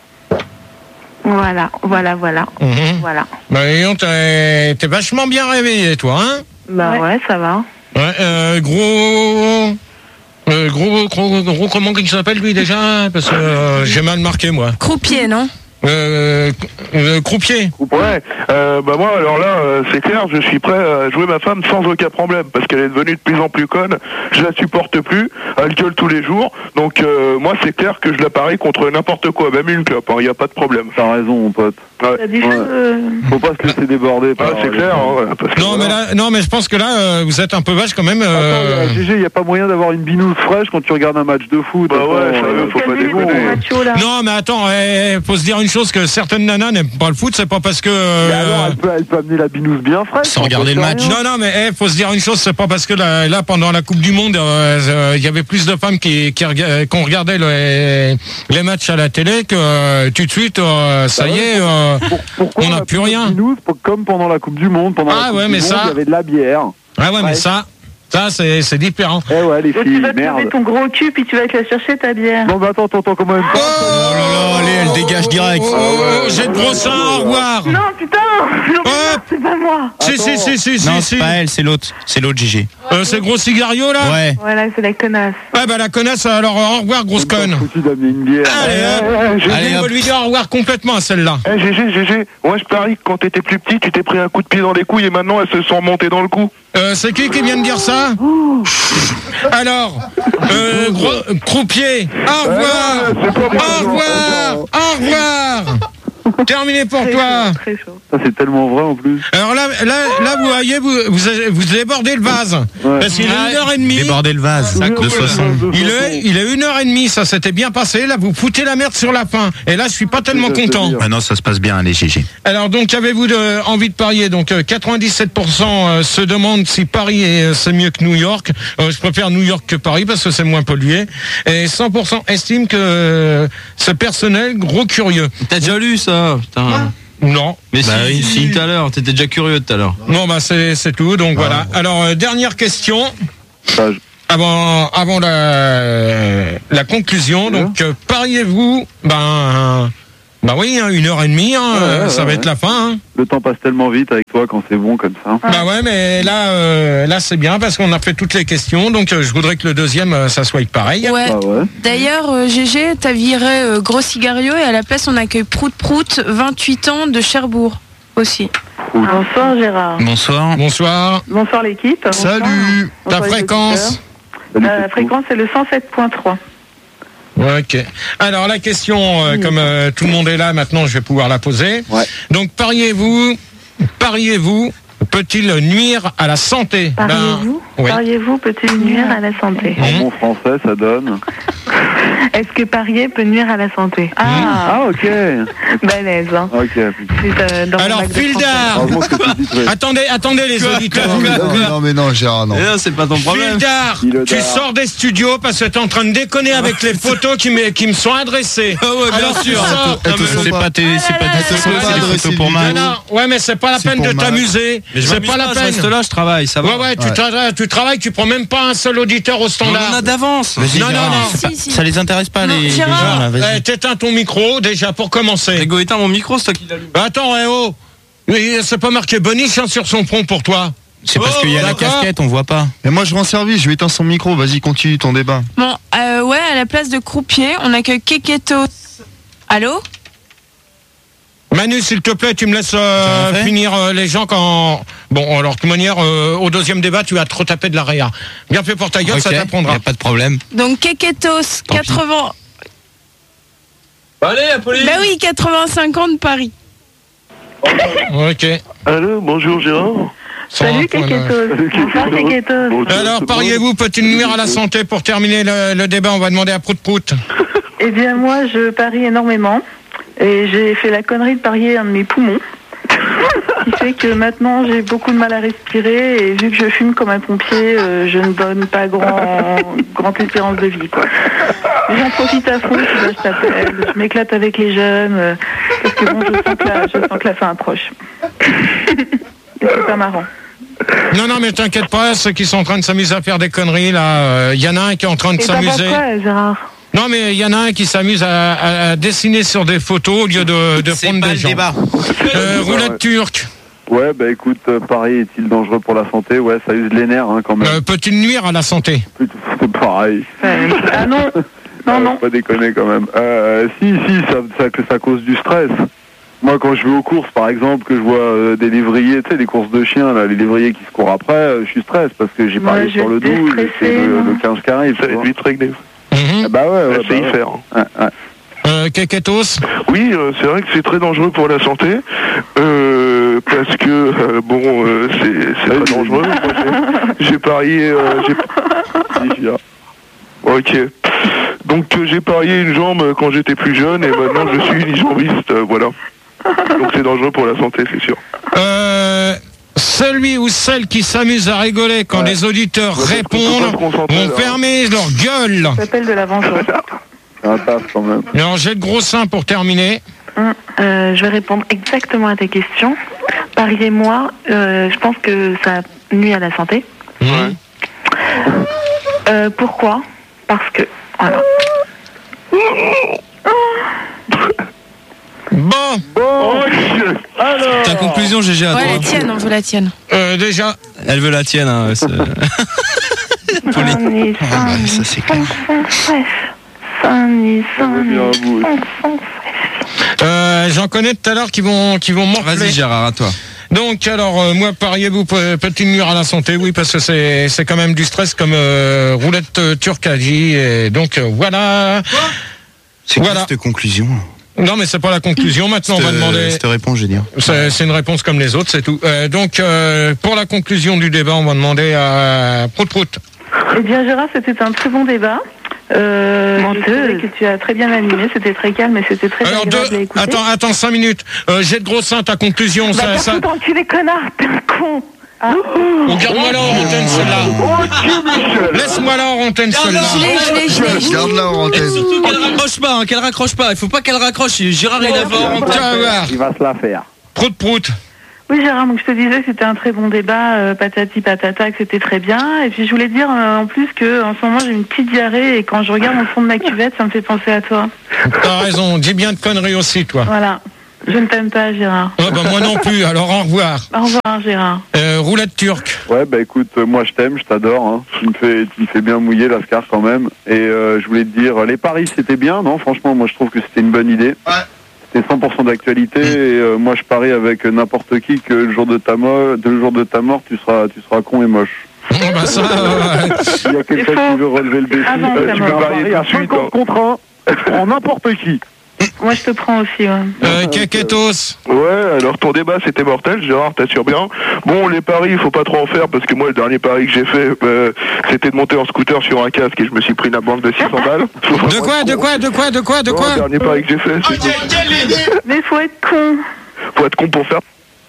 Voilà, voilà, voilà, Mhm. voilà. Bah, dis donc, t'es t'es vachement bien réveillé, toi, hein? Bah ouais, ça va. Ouais, euh, gros. Euh, gros, gros, gros, comment il s'appelle lui déjà? Parce que euh, j'ai mal marqué, moi. Croupier, non? Euh, euh, croupier. Ouais, euh, bah moi alors là euh, c'est clair, je suis prêt à jouer ma femme sans aucun problème parce qu'elle est devenue de plus en plus conne, je la supporte plus, elle gueule tous les jours, donc euh, moi c'est clair que je la parie contre n'importe quoi, même une clope, il n'y a pas de problème. T'as raison, mon pote. Ouais. T'as des Ouais. choses, euh, Faut pas se laisser déborder. Ah, par c'est les- clair, hein, ouais, parce que Non, mais voilà. là, non, mais je pense que là, euh, vous êtes un peu vache quand même. Attends, euh, euh, G G, il n'y a pas moyen d'avoir une binouse fraîche quand tu regardes un match de foot. Bah Attends, ouais, ça euh, veut, faut pas calmez les déconner. gros machos, là. Non, mais attends, eh, faut se dire une chose, que certaines nanas n'aiment pas le foot, c'est pas parce que. Mais alors, euh, elle peut, elle peut amener la binouse bien fraîche. Sans on regarder peut le faire match. rien. Non, non, mais eh, faut se dire une chose, c'est pas parce que là, là, pendant la Coupe du Monde, euh, euh, il y avait plus de femmes qui, qui rega- qu'on regardait les, les matchs à la télé que euh, tout de suite, euh, ça Bah y ouais, est, euh, Pour- pourquoi on n'a a plus de rien. Binouse, pour- comme pendant la Coupe du Monde. Pendant Ah la coupe ouais, du mais monde, ça- il y avait de la bière. ah ouais, mais Ouais. ça, ça, c'est, c'est différent. Eh ouais, les Donc, tu filles, vas te merde. lever ton gros cul, puis tu vas te la chercher, ta bière. Non, mais attends, attends, attends, comment elle Oh, parle Oh là là, allez, elle dégage direct. oh, oh, oh, j'ai de gros seins, au revoir. Non, putain, non, Hop. c'est pas moi. Si, si, si, si, si, Non, si. c'est pas elle, c'est l'autre. C'est l'autre G G. Euh, c'est Gros Cigario, là? Ouais. Voilà, c'est la connasse. Ouais, bah la connasse, alors au revoir, grosse conne. Foutu d'amener une bière. Allez, hop. Allez, Allez, on va hop. lui dire au revoir complètement à celle-là. Eh Gégé, Gégé, moi je parie que quand t'étais plus petit, tu t'es pris un coup de pied dans les couilles et maintenant elles se sont remontées dans le cou. Euh, c'est qui qui vient de dire ça? Alors, euh, gros, croupier, au revoir, au revoir, au revoir. Terminé pour Très toi. chaud, très chaud. Ça, c'est tellement vrai en plus. Alors là, là, là, vous voyez, vous, vous, vous débordez le vase. Ouais. Parce qu'il est Ah, une heure et demie. Déborder le vase Ça de coule. soixante. Il est, il est une heure et demie, ça s'était bien passé. Là, vous foutez la merde sur la fin. Et là, je suis pas tellement Je te content. dire. Ah non, ça se passe bien, allez, G G. Alors donc, avez-vous de- envie de parier? Donc euh, quatre-vingt-dix-sept pour cent euh, se demandent si Paris est, euh, c'est mieux que New York. Euh, je préfère New York que Paris parce que c'est moins pollué. Et cent pour cent estiment que euh, c'est personnel, gros curieux. T'as déjà lu ça, putain. Non. Mais Bah si, oui. si, tout à l'heure, t'étais déjà curieux tout à l'heure. Non, bah c'est c'est tout. Donc voilà. Alors euh, dernière question. Ça, je- Avant, avant la, la conclusion, donc euh, pariez-vous, ben, ben oui, hein, une heure et demie, hein, Ouais, euh, ouais, ça va ouais. être la fin. Hein. Le temps passe tellement vite avec toi quand c'est bon comme ça. Bah ouais, mais là, euh, là c'est bien parce qu'on a fait toutes les questions, donc euh, je voudrais que le deuxième, euh, ça soit pareil. Ouais. Ah ouais. D'ailleurs, euh, G G, t'as viré euh, Gros Cigario et à la place, on accueille Prout Prout, vingt-huit ans de Cherbourg aussi. Bonsoir Gérard. Bonsoir. Bonsoir. Bonsoir l'équipe. Salut. Ta Bonsoir, les fréquence? auditeurs. Euh, La fréquence c'est le cent sept point trois. Ouais, ok. Alors la question, euh, comme euh, tout le monde est là, maintenant je vais pouvoir la poser. Ouais. Donc pariez-vous, pariez-vous, peut-il nuire à la santé? Pariez-vous Ben, oui. Pariez-vous peut-il nuire à la santé? En bon français, ça donne. Est-ce que parier peut nuire à la santé? Ah, Ah, ok. balèze. Hein. Ok. C'est, euh, dans mon Alors, bac de Fildar. français. Heureusement que tu dis très- Attendez, attendez les auditeurs. Non, mais non, non, mais non, Gérard, non. Eh non, c'est pas ton problème. Fildar, Fildar. tu sors des studios parce que t'es en train de déconner avec les photos qui me, qui me sont adressées. Ah ouais, bien Alors, tu sûr. sors. Elles te sont C'est pas pas- tes, c'est pas des Elles te sont photos, pas c'est des adressées photos pour du Mac. Non, non, ouais, mais c'est pas la C'est peine pour de Mac. t'amuser. Mais je C'est m'amuse pas la Je peine. reste là, je travaille, ça va. Ouais, ouais, tu, Ouais. tra- tu travailles, tu prends même pas un seul auditeur au On en standard. a d'avance. Vas-y, Non, non, Gérard, non. c'est pas- Si, si. Ça les intéresse pas, Non, les, les Gérard. gens, là, vas-y. Eh, t'éteins ton micro, déjà, pour commencer. Rigo, éteins mon micro, c'est toi qui l'allume. Bah, attends, eh oh. Mais c'est pas marqué Boniche hein, sur son front pour toi. C'est parce Oh, qu'il y a la d'accord. casquette, on voit pas. Et moi, je rends service, je vais éteindre son micro. Vas-y, continue ton débat. Bon, euh, ouais, à la place de croupier, on accueille Keketos. Allô? Manu, s'il te plaît, tu me laisses euh, Ça va fait finir euh, les gens quand... Bon, alors, de toute manière, euh, au deuxième débat, tu vas trop taper de la réa. Bien fait pour ta gueule, Ok, ça y t'apprendra. a pas de problème. Donc Keketos, Tant pis. quatre-vingts. Allez, Apolline. Bah oui, quatre-vingt-cinq ans de Paris. Ok. Allô, bonjour Gérard. Salut Sans- Keketos. Bonsoir Keketos. Bon, Alors, pariez-vous, peut-il nuire à la santé? Pour terminer le, le débat, on va demander à Prout Prout. Eh bien moi je parie énormément et j'ai fait la connerie de parier un de mes poumons. Ce qui fait que maintenant j'ai beaucoup de mal à respirer et vu que je fume comme un pompier, euh, je ne donne pas grand, grande espérance de vie quoi. J'en profite à fond, tu vois, je t'appelle, je m'éclate avec les jeunes, euh, parce que bon je sens que la, je sens que la fin approche. Et c'est pas marrant. Non, non, mais t'inquiète pas, ceux qui sont en train de s'amuser à faire des conneries, là, il y en a un qui est en train de Et t'en penses s'amuser. quoi Gérard? Non, mais il y en a un qui s'amuse à, à- à dessiner sur des photos au lieu de, de C'est prendre pas des le gens. débat. Euh, roulette turque. Ouais, bah écoute, euh, pareil, est-il dangereux pour la santé? Ouais, ça use les nerfs hein, quand même. Euh, Peut-il nuire à la santé? C'est pareil. Euh, Ah non, non, Euh, non. Pas déconner quand même. Euh, si, si, ça, ça, que ça cause du stress. Moi, quand je vais aux courses, par exemple, que je vois euh, des lévriers, tu sais, des courses de chiens, là, les lévriers qui se courent après, euh, je suis stress parce que j'ai Moi, parié je sur le vais douze, et c'est déstresser, le, moi. le quinze qui arrive. Ça tu va être vois. vite réglé. Mhm. Ah bah ouais, ouais, C'est bah y ouais. faire. Ouais, ouais. Euh, Keketos. Oui, euh, c'est vrai que c'est très dangereux pour la santé, euh, parce que, euh, bon, euh, c'est c'est très dangereux. Moi, j'ai- j'ai parié... euh, j'ai- Si, j'ai- Ok. Donc euh, j'ai parié une jambe euh, quand j'étais plus jeune, et maintenant je suis unijambiste, euh, voilà. Donc c'est dangereux pour la santé, c'est sûr. Euh, celui ou celle qui s'amuse à rigoler quand Ouais. les auditeurs Ouais, parce qu'on répondent peut pas se concentrer, vont là. fermer leur gueule. Ça s'appelle de la vengeance. C'est un taf quand même. Alors, j'ai le gros sein pour terminer. Hum, euh, je vais répondre exactement à tes questions. Pariez-moi, euh, je pense que ça nuit à la santé. Mhm. Euh, pourquoi? Parce que... Voilà. Bon. Bon. Alors. Ta conclusion, G G, à Ouais, toi. la tienne, on veut la tienne. Euh, déjà. Elle veut la tienne. Hein, c'est- Saint-Denis, Ah bah, ça c'est clair. Saint-Denis, Bien, vous. Euh, J'en connais tout à l'heure qui vont, qui vont morfler. Vas-y, Gérard, à toi. Donc, alors, euh, moi, pariez-vous pe- petit mur à la santé, oui, parce que c'est, c'est quand même du stress comme euh, roulette euh, turque a dit. Et donc, euh, voilà. C'est quoi Voilà. cette conclusion? Non, mais c'est pas la conclusion. Maintenant, on va demander. Cette réponse, je veux dire. C'est c'est une réponse comme les autres, c'est tout. Euh, donc, euh, pour la conclusion du débat, on va demander à Prout Prout. Eh bien, Gérard, c'était un très bon débat. Euh, je trouvais que tu as très bien animé, c'était très calme et c'était très Alors, agréable deux, à écouter. attends, attends, cinq minutes. Euh, j'ai de gros seins, ta conclusion. Bah, ça, t'as ça... tout enculé, connard, t'es un con. Ah. Oh, garde-moi là en antenne, celle-là. Laisse-moi là en antenne, celle-là. Je l'ai, je l'ai, je l'ai, je l'ai. Garde-la en Et antenne. surtout qu'elle raccroche pas, hein, qu'elle raccroche pas. Il faut pas qu'elle raccroche. Gérard, il a vraiment. Tu vas voir. Il va se la faire. Prout Prout. Oui, Gérard, donc je te disais que c'était un très bon débat, euh, patati patata, que c'était très bien. Et puis je voulais dire euh, en plus que en ce moment j'ai une petite diarrhée et quand je regarde au fond de ma cuvette, ça me fait penser à toi. T'as raison, dis bien de conneries aussi, toi. Voilà. Je ne t'aime pas, Gérard. Ah bah, moi non plus, alors au revoir. Au revoir, Gérard. Euh, roulette turque. Ouais, bah écoute, euh, moi je t'aime, je t'adore. Hein. Tu me fais, tu me fais bien mouiller, Lascar, quand même. Et euh, je voulais te dire, les paris c'était bien, non? Franchement, moi je trouve que c'était une bonne idée. Ouais. C'était cent pour cent d'actualité. Et euh, moi je parie avec n'importe qui que le jour de ta mort, le jour de ta mort, tu seras, tu seras con et moche. Oh, bah ça, euh, Il y a quelqu'un qui veut relever le défi. Avant Euh, ta tu mort. peux parier à cinquante contre un. Je prends n'importe qui. Moi, je te prends aussi, ouais. euh, Keketos. Ouais, alors ton débat c'était mortel, Gérard, t'assures bien. Bon, les paris, il faut pas trop en faire parce que moi, le dernier pari que j'ai fait, euh, c'était de monter en scooter sur un casque et je me suis pris une amende de six cents balles. De quoi, de quoi, de quoi, de quoi, de Non, quoi? le dernier pari que j'ai fait, c'est Mais faut être con. faut être con pour faire.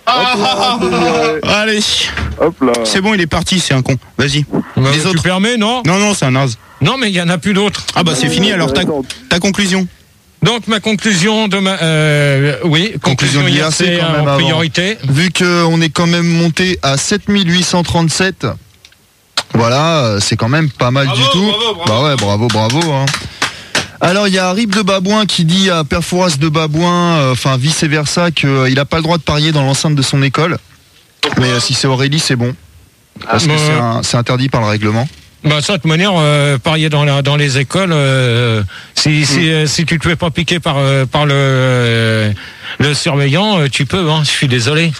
Allez, Hop là. c'est bon, il est parti, c'est un con. Vas-y. Bah, Les tu autres. permets, non? Non, non, c'est un naze. Non, mais il y en a plus d'autres. Ah bah c'est fini, alors ta, ta conclusion. Donc ma conclusion de ma, euh, oui, conclusion Conclusion de I l'I R R C C quand même en avant. priorité. Vu qu'on est quand même monté à sept mille huit cent trente-sept, voilà, euh, c'est quand même pas mal du tout. Bah ouais, bravo, bravo. Hein. Alors il y a Rip de Babouin qui dit à Perforas de Babouin, euh, enfin vice versa, qu'il n'a pas le droit de parier dans l'enceinte de son école. Mais euh, si c'est Aurélie, c'est bon. Parce que Euh, c'est un- c'est interdit par le règlement. Bah ça, de toute manière, euh, parier dans, la, dans les écoles, euh, si, si, euh, si tu te fais pas piquer par, euh, par le, euh, le surveillant, euh, tu peux, hein, je suis désolé.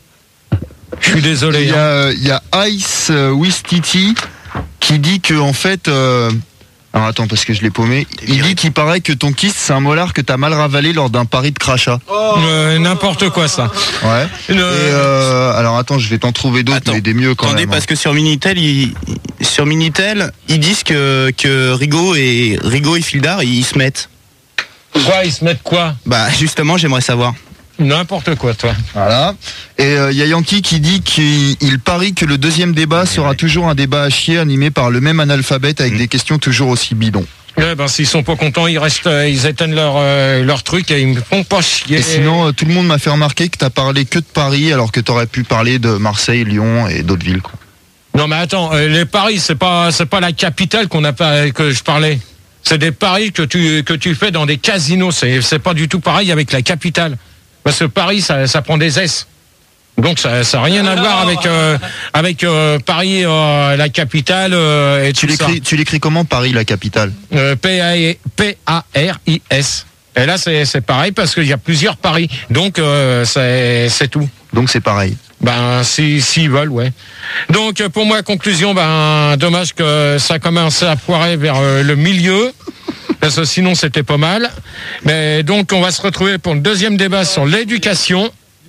Je suis désolé. Il y hein. a, euh, il y a Ice euh, Wistiti qui dit que en fait, euh, alors attends parce que je l'ai paumé. Il dit qu'il paraît que ton kyste c'est un molar que t'as mal ravalé lors d'un pari de crachat. Euh, n'importe quoi, ça. Ouais. Le- Et euh, alors attends, je vais t'en trouver d'autres, Attends, mais des mieux quand Attendez, même. parce que sur Minitel, ils, sur Minitel, ils disent que, que Rigaud et Rigaud et Fildar, ils se mettent. Quoi, ils se mettent quoi? Bah justement, j'aimerais savoir. N'importe quoi, toi. Voilà. Et il euh, y a Yankee qui dit qu'il il parie que le deuxième débat sera toujours un débat à chier animé par le même analphabète avec des questions toujours aussi bidons. Eh ben, s'ils sont pas contents, ils restent, euh, ils éteignent leur, euh, leur truc et ils me font pas chier. Et sinon, euh, tout le monde m'a fait remarquer que t'as parlé que de Paris alors que t'aurais pu parler de Marseille, Lyon et d'autres villes. Quoi. Non, mais attends, euh, les paris, c'est pas, c'est pas la capitale qu'on a pas, que je parlais. C'est des paris que tu, que tu fais dans des casinos. C'est, c'est pas du tout pareil avec la capitale. Parce que Paris, ça, ça prend des S. Donc ça n'a rien à voir avec euh, avec euh, Paris, euh, la capitale euh, et Tu tout ça. l'écris, tu l'écris comment Paris, la capitale? Euh, P A R I S. Et là, c'est c'est pareil parce qu'il y a plusieurs paris. Donc euh, c'est c'est tout. Donc c'est pareil. Ben si s'ils veulent, ouais. Donc euh, pour moi, conclusion, ben dommage que ça commence à foirer vers euh, le milieu. Parce que sinon c'était pas mal. Mais donc on va se retrouver pour le deuxième débat sur l'éducation.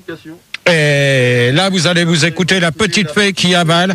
Et là vous allez vous écouter la petite fée qui avale.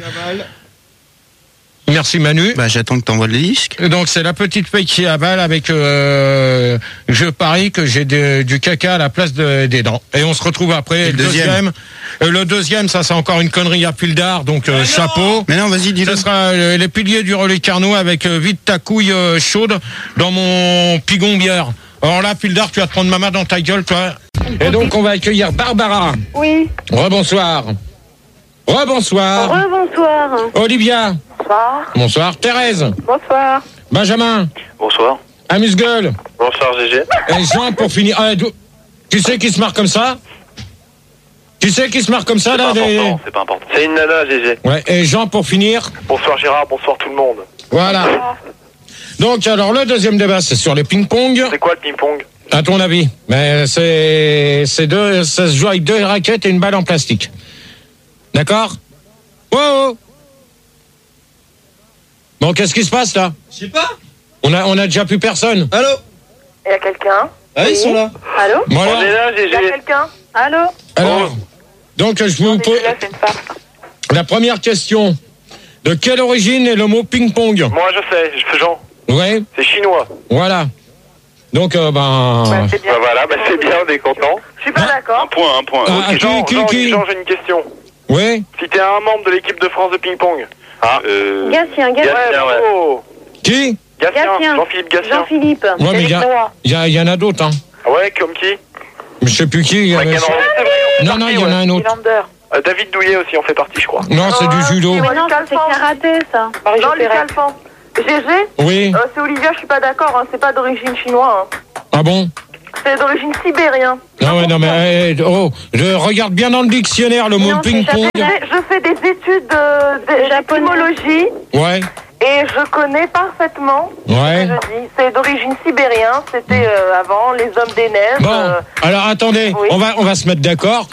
Merci Manu. Bah j'attends que t'envoies le disque. Donc c'est la petite fée qui avale avec euh, je parie que j'ai de- du caca à la place de- des dents. Et on se retrouve après. Et le deuxième Euh, le deuxième, ça c'est encore une connerie à pile d'art, donc euh, chapeau. Mais non, vas-y, dis-le. Ce sera euh, les piliers du relais Carnot avec euh, vite ta couille euh, chaude dans mon pigon bière. Alors là, pile d'art, tu vas te prendre ma main dans ta gueule, toi. Et donc on va accueillir Barbara. Oui. Rebonsoir. Rebonsoir. Rebonsoir. Olivia. Bonsoir. Bonsoir. Thérèse. Bonsoir. Benjamin. Bonsoir. Amuse-gueule. Bonsoir G G. Et Jean pour finir. Ah, do- Tu sais qui se marre comme ça? Tu sais qui se marre comme ça, c'est là pas des... important, c'est pas important. C'est une nana, G G. Ouais, et Jean, pour finir. Bonsoir Gérard, bonsoir tout le monde. Voilà. Donc, alors, le deuxième débat, c'est sur les ping-pong. C'est quoi le ping-pong? À ton avis? Mais c'est, c'est deux, ça se joue avec deux raquettes et une balle en plastique. D'accord? Wow! Bon, qu'est-ce qui se passe, là? Je sais pas. On a, on a déjà plus personne. Allô? Il y a quelqu'un? Ah, ils sont là. Allô? Bon, alors, On est là, G Il y a G. quelqu'un? Allô? alors, donc, je vous pose Là, c'est une farce. la première question. De quelle origine est le mot ping-pong? Moi je sais, je fais Jean. Ouais, C'est chinois. voilà. Donc, euh, ben... Ouais, c'est bien. Bah voilà, bah c'est bien, on est content. Je suis pas d'accord. Un point, un point. Ah, Ok, qui, Jean, qui, Jean, qui Jean, j'ai une question. Ouais, Si t'es un membre de l'équipe de France de ping-pong. Ah, euh... Gatien, Gatien. Ouais, bravo. qui? Gatien, Gatien. Jean-Philippe Gatien. Jean-Philippe. Ouais, mais il y, a- il y, a- il y en a d'autres, hein. Ah ouais, comme qui? Je sais plus qui. il y Ouais, avait- Cameron. C'est vrai, on fait Non, non, partie, il y en a ouais. un autre. Philander. Euh, David Douillet aussi en fait partie, je crois. Non, c'est du judo. Mais non, ça, c'est karaté, ça. Non, Lucas Alphand. G G, Oui. euh, c'est Olivia, je suis pas d'accord, hein, c'est pas d'origine chinoise. Hein. Ah bon? C'est d'origine sibérienne. Ah ouais, non, mais... eh, oh, je regarde bien dans le dictionnaire le mot Non, c'est ping-pong. japonais. Je fais des études de, de d'étymologie Ouais, et je connais parfaitement ouais. ce que je dis. C'est d'origine sibérienne, c'était euh, avant les hommes des neiges. Bon, euh, alors attendez, oui. on va on va se mettre d'accord.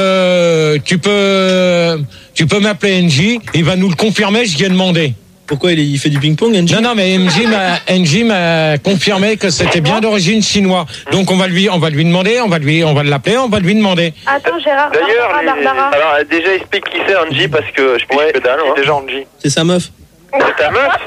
Euh, tu peux tu peux m'appeler N J, il va nous le confirmer, je viens demander. Pourquoi il, est- il fait du ping-pong, N J? Non non mais N J m'a N J m'a confirmé que c'était bien d'origine chinoise. Donc on va lui on va lui demander, on va lui on va l'appeler, on va lui demander. Attends, Gérard, D'ailleurs, Barbara, les- Barbara. alors euh, déjà explique qui c'est Angie parce que je piche que dalle. Hein. Déjà Angie. C'est sa meuf. C'est ta meuf?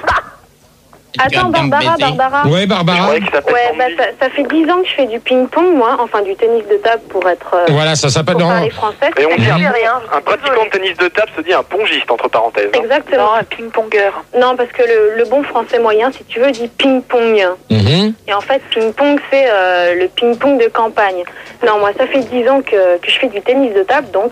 Attends, Barbara, Barbara. Ouais Je Barbara. croyais qu'il s'appelle Ouais, bah, Angie. ça, ça fait dix ans que je fais du ping-pong, moi, enfin du tennis de table pour être. euh, Voilà, ça s'appelle pour non. parler français. Et on dit C'est un, rien. un pratiquant de tennis de table se dit un pongiste entre parenthèses. hein. Exactement. non, un ping-pongeur. Non, parce que le, le bon français moyen, si tu veux, dit ping-pong. Mhm. Et en fait, ping-pong, c'est euh, le ping-pong de campagne. Non, moi, ça fait dix ans que, que je fais du tennis de table, donc.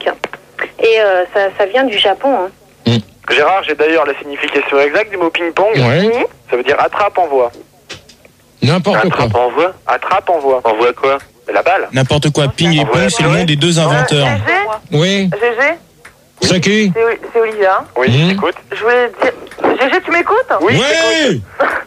Et euh, ça, ça vient du Japon. Hein. Gérard, j'ai d'ailleurs la signification exacte du mot ping-pong. Ouais. Ça veut dire attrape envoie. N'importe quoi. Attrape envoie. Attrape envoie. Envoie quoi? La balle. N'importe quoi. Ping et pong, c'est le nom des deux inventeurs. G G, Oui. G G, C'est qui? c'est c'est Olivia. Oui, Mhm. écoute. Je voulais dire. G G, tu m'écoutes? Oui, Ouais.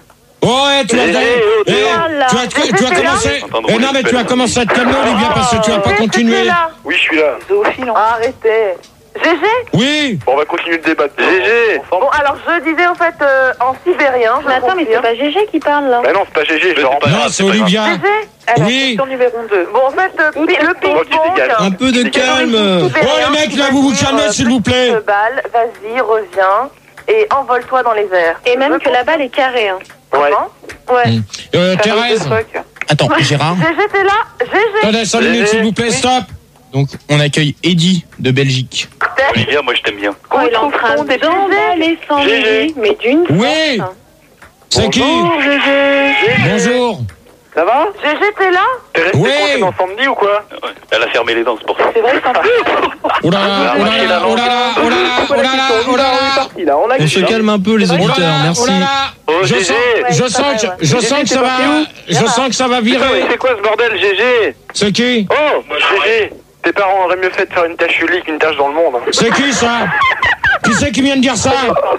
Ouais, tu vas, Eh, eh, eh, tu vas, tu vas commencer. Eh non, mais tu vas commencer à te calmer, Olivia, parce que tu vas pas continuer. Oui, je suis là. Arrêtez. G G? Oui. Bon, on va continuer le débat. G G. Bon, alors je disais en fait euh, en sibérien. Je Mais attends, mais c'est pas G G qui parle, là. Bah non, c'est pas G G, je le rends pas. Non, c'est Olivia. G G? Alors, Oui. question numéro deux. Bon, en fait, euh, pi- le ping-pong. Un peu de calme. Oh, les mecs, là, vous vous calmez, s'il vous plaît. Balle, vas-y, reviens et envole-toi dans les airs. Et même que la balle est carrée. Hein. Ouais. Ouais. Euh, Thérèse. Attends, Gérard. G G, t'es là? G G. Attendez, cinq minutes, s'il vous plaît, stop. Donc, on accueille Eddy de Belgique. Olivia, moi je t'aime bien. Oh, il est en train des d'emballer sans G G. G, mais d'une Oui. force. C'est qui? Bonjour, G G. Bonjour. Ça va? G G, t'es là? T'es resté Oui. coincé dans Sandy ou quoi? Elle a fermé les dents, c'est pour ça. C'est vrai, c'est un peu. Oh là là, oh là là, oh là là, oh là là, oh là là, oh là là. On se calme un peu, les Oh là auditeurs. là, oh Merci. là là. Oh, Je G G. sens, je Ouais, sens, ouais, que, ouais. je sens que ça va, je sens que ça va Putain, mais virer. c'est quoi ce bordel, G G? C'est qui? Oh, G G. Tes parents auraient mieux fait de faire une tache unique qu'une tache dans le monde. hein. C'est qui ça? Qui c'est qui vient de dire ça?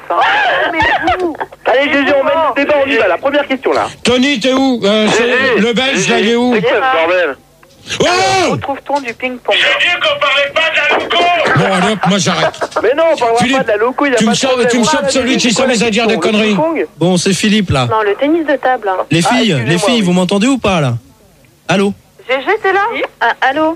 Allez, G G, on mène le débat, on y va. La première question là. Tony, t'es où? Euh, c'est G G. le Belge, là, il est où? C'est quoi ce bordel? Oh! Retrouve-t-on du ping-pong? Bon, allez hop, moi j'arrête. Mais non, on parlera Philippe, pas de la loco, il y a Tu pas me de chopes, problème. tu me chopes celui qui s'amuse à dire des conneries. Bon, c'est Philippe, là. Non, le tennis de table. Hein. Les filles, excusez-moi, les filles, oui. vous m'entendez ou pas, là? Allô? G G, t'es là? Ah, allô?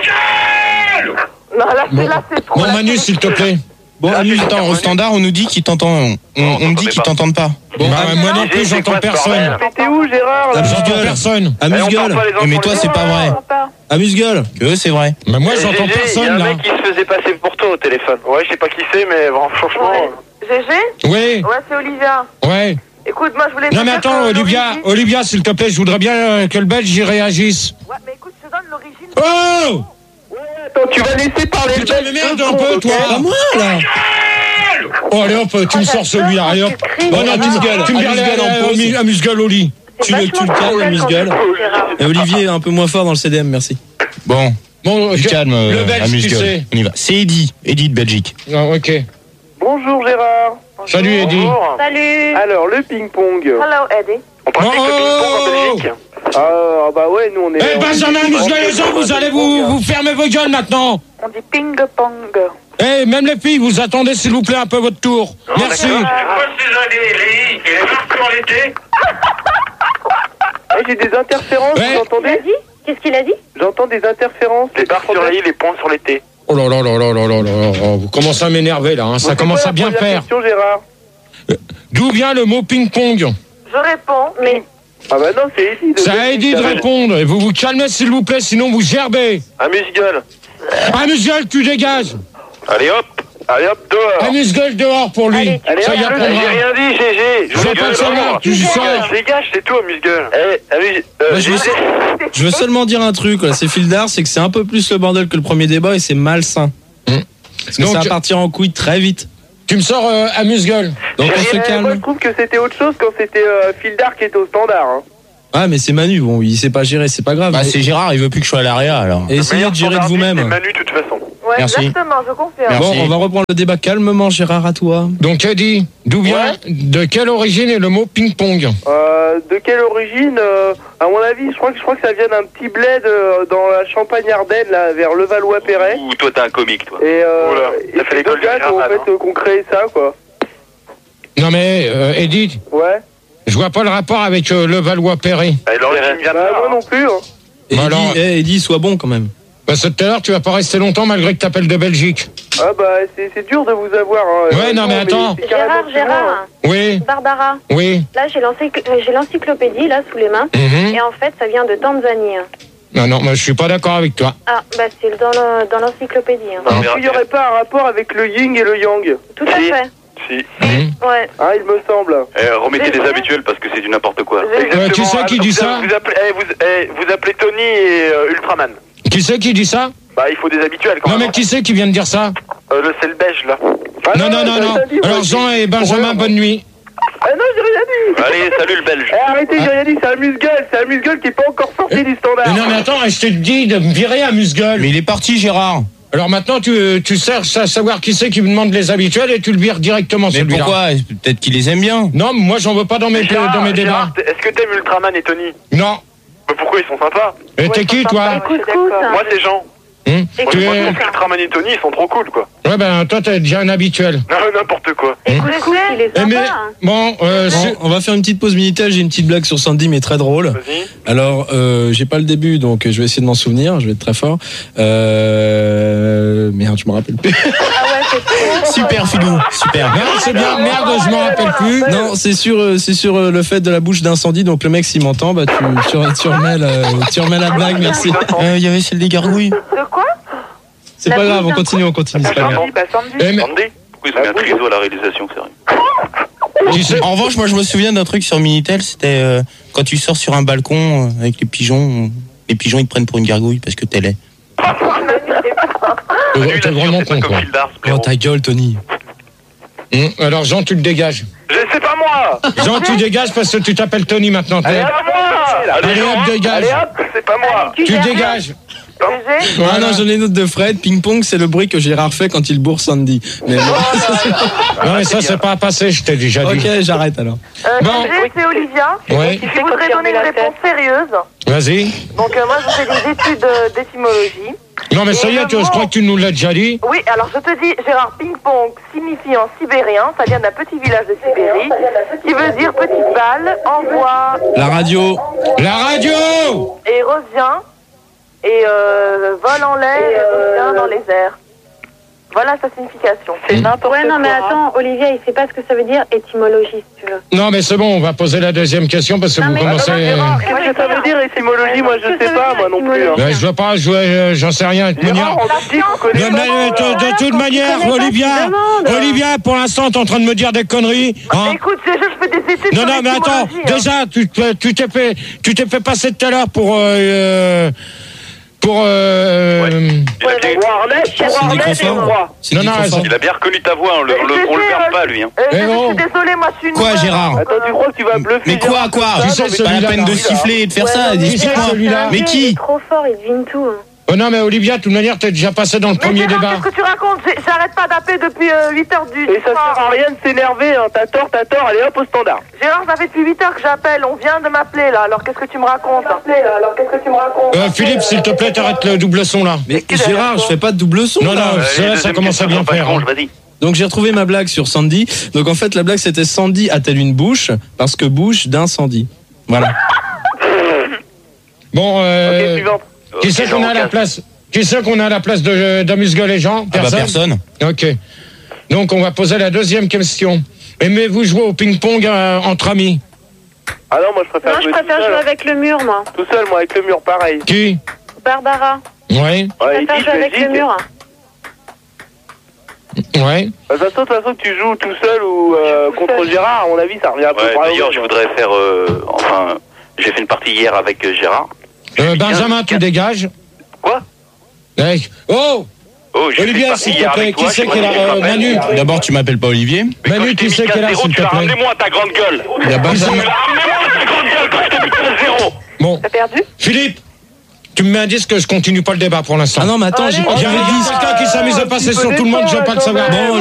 Non, là, Bon, c'est là, c'est trop. bon là, Manu, c'est- s'il te plaît. Bon, amuse, attends, au standard, on nous dit qu'ils t'entendent. On, on, on me dit qu'ils t'entendent pas. Bon, bah, moi non plus, j'entends personne. T'es où, Gérard là? J'entends Amuse-gueule. personne. Amuse-gueule. Eh, mais toi, c'est pas vrai. Amuse-gueule. Que c'est vrai. Mais moi, Eh, j'entends G G, Il y a personne, un là. mec qui se faisait passer pour toi au téléphone. Ouais, je sais pas qui c'est, mais bon, franchement. Ouais. G G? Oui, Ouais, c'est Olivia. ouais. Écoute, moi, je voulais te Non, mais dire attends, que Olivia, l'origine- Olivia, s'il te plaît, je voudrais bien euh, que le Belge y réagisse. Ouais, mais écoute, je te donne l'origine. Oh! Attends, tu vas laisser parler Putain, mais merde un peu, toi. Pas moi, là. Oh, allez hop, tu me sors celui-là, allez hop. Bon, amuse-gueule. Tu me dis, allez, Amuse-gueule en allez, pause. allez, amuse-gueule au lit. Tu le, tu le calmes, amuse-gueule. Et Olivier est un peu moins fort dans le C D M, merci. Bon, bon du je... calme, le euh, Belge, amuse-gueule. tu sais. On y va. C'est Eddy, Eddy de Belgique. Ah, ok. Bonjour Gérard. Salut Eddy. Bonjour. Salut. Alors, le ping-pong. Hello, Eddie. On pratique Oh, le ping-pong en Belgique. Ah, bah ouais, nous on est... Eh Benjamin, les gens, vous allez vous, vous fermer vos gueules maintenant. On dit ping-pong. Eh, même les filles, vous attendez s'il vous plaît un peu votre tour. Merci. J'ai des interférences, Ouais. vous entendez? Qu'est-ce qu'il a dit? J'entends des interférences. Les barres sur la i, les points sur les t. Oh là là là là là là là là, vous commencez à m'énerver là, hein. Ça Bon, commence c'est à quoi bien la première faire. question, Gérard? D'où vient le mot ping-pong? Je réponds. Mais Ah bah non, c'est Eddy. de Ça a Belgique, dit de ça. répondre, et vous vous calmez s'il vous plaît, sinon vous gerbez. Amuse-gueule. Amuse-gueule, tu dégages. Allez hop. Allez hop, dehors. Amuse-gueule dehors pour lui. Allez, Allez Ça hop, y j'ai apprendra. rien dit, G G. Je vais pas le savoir, tu Je sors. dégage, c'est tout, amuse-gueule. Eh, amuse... Euh, Moi, je veux- G G. Je veux seulement dire un truc, là, c'est Fildar, c'est que c'est un peu plus le bordel que le premier débat et c'est malsain. Hum. Parce que Donc, ça va partir en couille très vite. Tu me sors euh, amuse-gueule. Donc on Eh, se Moi, je calme. trouve que c'était autre chose quand c'était euh, Fildar qui était au standard. Hein. Ah mais c'est Manu, bon, il sait pas gérer, c'est pas grave. Bah, mais- c'est Gérard, il veut plus que je sois à l'area alors. Et essayez de gérer de vous-même. C'est Manu, de toute façon. Ouais, Merci. exactement, je confirme. Merci. Bon, on va reprendre le débat calmement, Gérard, à toi. Donc Eddie, d'où vient, de quelle origine est le mot ping-pong? Euh, de quelle origine euh, À mon avis, je crois que je crois que ça vient d'un petit bled euh, dans la Champagne-Ardenne, là, vers Levallois-Perret. Ou toi t'es un comique toi. Et euh, Oula, et t'as fait c'est l'école deux du gars qui ont, en Gérard, fait, euh, qu'on créé ça, quoi. Non mais euh, Eddie, Ouais. je vois pas le rapport avec euh, le Valois-Perret. Et l'origine vient de Bah, là. moi non plus. Hein. Et Bah Eddie, alors- eh, Eddie, sois bon quand même. Bah c'est tout à l'heure, tu vas pas rester longtemps malgré que t'appelles de Belgique. Ah bah c'est c'est dur de vous avoir. Hein. Ouais, non, mais attends. c'est carrément Gérard, chez moi, hein. Gérard. Oui, Barbara. oui. Là, j'ai l'encycl- euh, j'ai l'encyclopédie là sous les mains. Mhm. Et en fait, ça vient de Tanzanie. hein. Non, non, moi je suis pas d'accord avec toi. Ah, bah c'est dans le- dans l'encyclopédie. hein. Non, Est-ce qu'il n'y aurait pas un rapport avec le yin et le yang? Tout à Si. fait. Si. Mhm. Ouais. Ah, il me semble. Eh, remettez J'ai- des habituels parce que c'est du n'importe quoi. Euh, qui c'est qui dit Vous- ça vous appelez, eh, vous, eh, vous appelez Tony et euh, Ultraman. Qui c'est qui dit ça? Bah il faut des habituels quand Non même. mais qui c'est qui vient de dire ça? Euh, le c'est le belge là. Ah, Non, non, non, non. t'as dit, moi, Alors j'ai- Jean et Benjamin, bonne nuit. Ah non, j'ai rien dit. Allez, salut le belge. Eh, arrêtez, j'ai rien dit, c'est amuse-gueule, c'est amuse-gueule qui est pas encore sorti du standard. Mais non mais attends, je te dis de me virer amuse-gueule. Mais il est parti, Gérard. Alors maintenant tu, tu cherches à savoir qui c'est qui me demande les habituels et tu le vires directement Mais celui-là. pourquoi? Peut-être qu'il les aime bien. Non, moi j'en veux pas dans mes, Gérard, dans mes débats. Gérard, est-ce que t'aimes Ultraman et Tony? Non. Bah pourquoi ils sont sympas? Et t'es qui toi? Couscous. hein. Moi c'est Jean. Hum Moi Tu je es... trouve qu'Ultraman et Tony ils sont trop cool quoi. Ouais ben toi t'es déjà un habituel. Non, n'importe quoi. Et Couscous, il est Eh, sympa. mais hein. bon, euh, Bon, c'est- on va faire une petite pause Minitel, j'ai une petite blague sur Sandy mais très drôle. Vas-y. Alors, euh, j'ai pas le début, donc je vais essayer de m'en souvenir, je vais être très fort. Euh... Merde, je me rappelle plus. Ah ouais, c'est trop. Super, Philou, super. non, c'est bien, merde, je m'en rappelle plus. Non, c'est sur, euh, c'est sur euh, le fait de la bouche d'incendie, donc le mec s'il m'entend, bah tu, tu, tu, remets la, tu remets la blague, merci. Euh, Il y avait celle des gargouilles. De quoi? C'est La pas bouche grave, on d'un continue, on continue, c'est pas grave. Samedi, bah samedi. Eh, mais- Attendez. Pourquoi ils ont mis un triso à la réalisation, sérieux? tu sais- En revanche, moi je me souviens d'un truc sur Minitel, c'était euh, quand tu sors sur un balcon euh, avec les pigeons, euh, les pigeons ils te prennent pour une gargouille parce que t'es laid. T'es t'es vraiment con quoi. Oh ta gueule, Tony. Hum, Alors Jean, tu le dégages. Je sais pas moi. Jean, tu dégages parce que tu t'appelles Tony maintenant. Allez t'es- hop, moi. Allez, hop, dégage. Allez hop, c'est pas moi. Tu dégages. G G. Ah non, j'en ai une autre de Fred. Ping-pong, c'est le bruit que Gérard fait quand il bourre Sandy. Mais Non mais ça c'est pas passé, je t'ai déjà dit. ok, j'arrête alors. Euh, Bon. G G, c'est Olivia. Ouais. Je voudrais donner une réponse sérieuse. Vas-y. Donc euh, moi, je fais des études euh, d'étymologie. Non mais ça y est, tu- je crois que tu nous l'as déjà dit. Oui, alors je te dis, Gérard, ping-pong signifie en sibérien, ça vient d'un petit village de Sibérie, qui veut dire petite balle, envoie La radio. La radio. et revient, et euh, vole en l'air et revient dans les airs. Voilà sa signification. C'est n'importe Ouais, non, mais quoi. attends, Olivia, il sait pas ce que ça veut dire étymologie, si tu veux. Non mais c'est bon, on va poser la deuxième question parce que Non, vous mais- commencez... Et moi, qu'est-ce que ça veut dire étymologie? Moi, je sais pas, moi non plus. hein. Ben, je veux pas jouer, euh, j'en sais rien. De toute manière- Gérard, on te dit qu'on de, connaît pas. de- de- de toute manière, connais pas, Olivia, tu demandes. Olivia, pour l'instant, t'es en train de me dire des conneries. Hein Écoute, G G, je fais des études non, sur non, mais attends, l'étymologie, hein. déjà, tu te- tu t'es fait, tu t'es fait passer tout à l'heure pour, euh, euh, pour, euh, Warnet, Warnet et moi. non, non, ça- Il a bien reconnu ta voix, on le, on le, on le perd pas lui. Hein. Euh, Eh G G, oh. je suis désolée, moi je suis une Quoi, nouvelle. Gérard? Attends, tu crois que tu vas bluffer? Mais quoi, Gérard, quoi? comme Tu ça? sais, Non, mais celui-là, Pas la peine de non. siffler et de faire Ouais, ça, non, mais Qui c'est, explique-moi. celui-là Mais Il est qui? trop fort, il devine tout. hein. Oh non, mais Olivia, de toute manière, t'es déjà passé dans le Mais premier Gérard, débat. qu'est-ce que tu racontes? J'ai- J'arrête pas d'appeler depuis euh, huit heures du Et ça sert à rien de s'énerver, hein. T'as tort, t'as tort, allez hop au standard. Gérard, ça fait depuis huit heures que j'appelle. On vient de m'appeler là. Alors qu'est-ce que tu me racontes? Alors qu'est-ce que tu me racontes? Euh, Philippe, s'il te plaît, t'arrêtes le double son là. Mais Gérard, je fais pas de double son. Non, là. non, ça, ça commence à bien faire. hein. Donc j'ai retrouvé ma blague sur Sandy. Donc en fait la blague c'était Sandy a-t-elle une bouche parce que bouche d'incendie. Voilà. Bon, euh, Ok, suivante. qui c'est qu'on a à la place Qui c'est qu'on a à la place de d'Amuse-Gueule et Jean? Ah bah personne. Ok. Donc on va poser la deuxième question. Aimez-vous jouer au ping-pong euh, entre amis? Ah non, moi je préfère Non, je jouer préfère tout seul. jouer avec le mur, moi. Tout seul, moi, avec le mur, pareil. Qui? Barbara. Ouais. Ouais, Je préfère Edith, jouer avec Edith. le mur. Ouais. Bah, de toute façon, de toute façon, que tu joues tout seul ou euh, contre Gérard, à mon avis, ça revient un peu Ouais, pareil. d'ailleurs, je voudrais faire. euh, enfin, j'ai fait une partie hier avec euh, Gérard. Euh, Benjamin, tu dégages. Quoi? Ouais. Oh Oh, j'ai fait une Olivier, partie s'il te hier plaît, avec qui toi, c'est je sais qui est pas là si tu te euh, rappelles. Manu. D'abord, tu m'appelles pas Olivier. Manu, qui c'est qui est là, s'il te plaît? Ramenez-moi ta grande gueule. Il y a Benjamin. Ramenez-moi ta grande gueule quand je te bute à zéro. Bon. T'as perdu? Philippe, tu me mets un disque que je continue pas le débat pour l'instant. Ah non mais attends, j'ai Il y a quelqu'un qui s'amuse à passer sur tout le monde, je veux pas le savoir. Bon,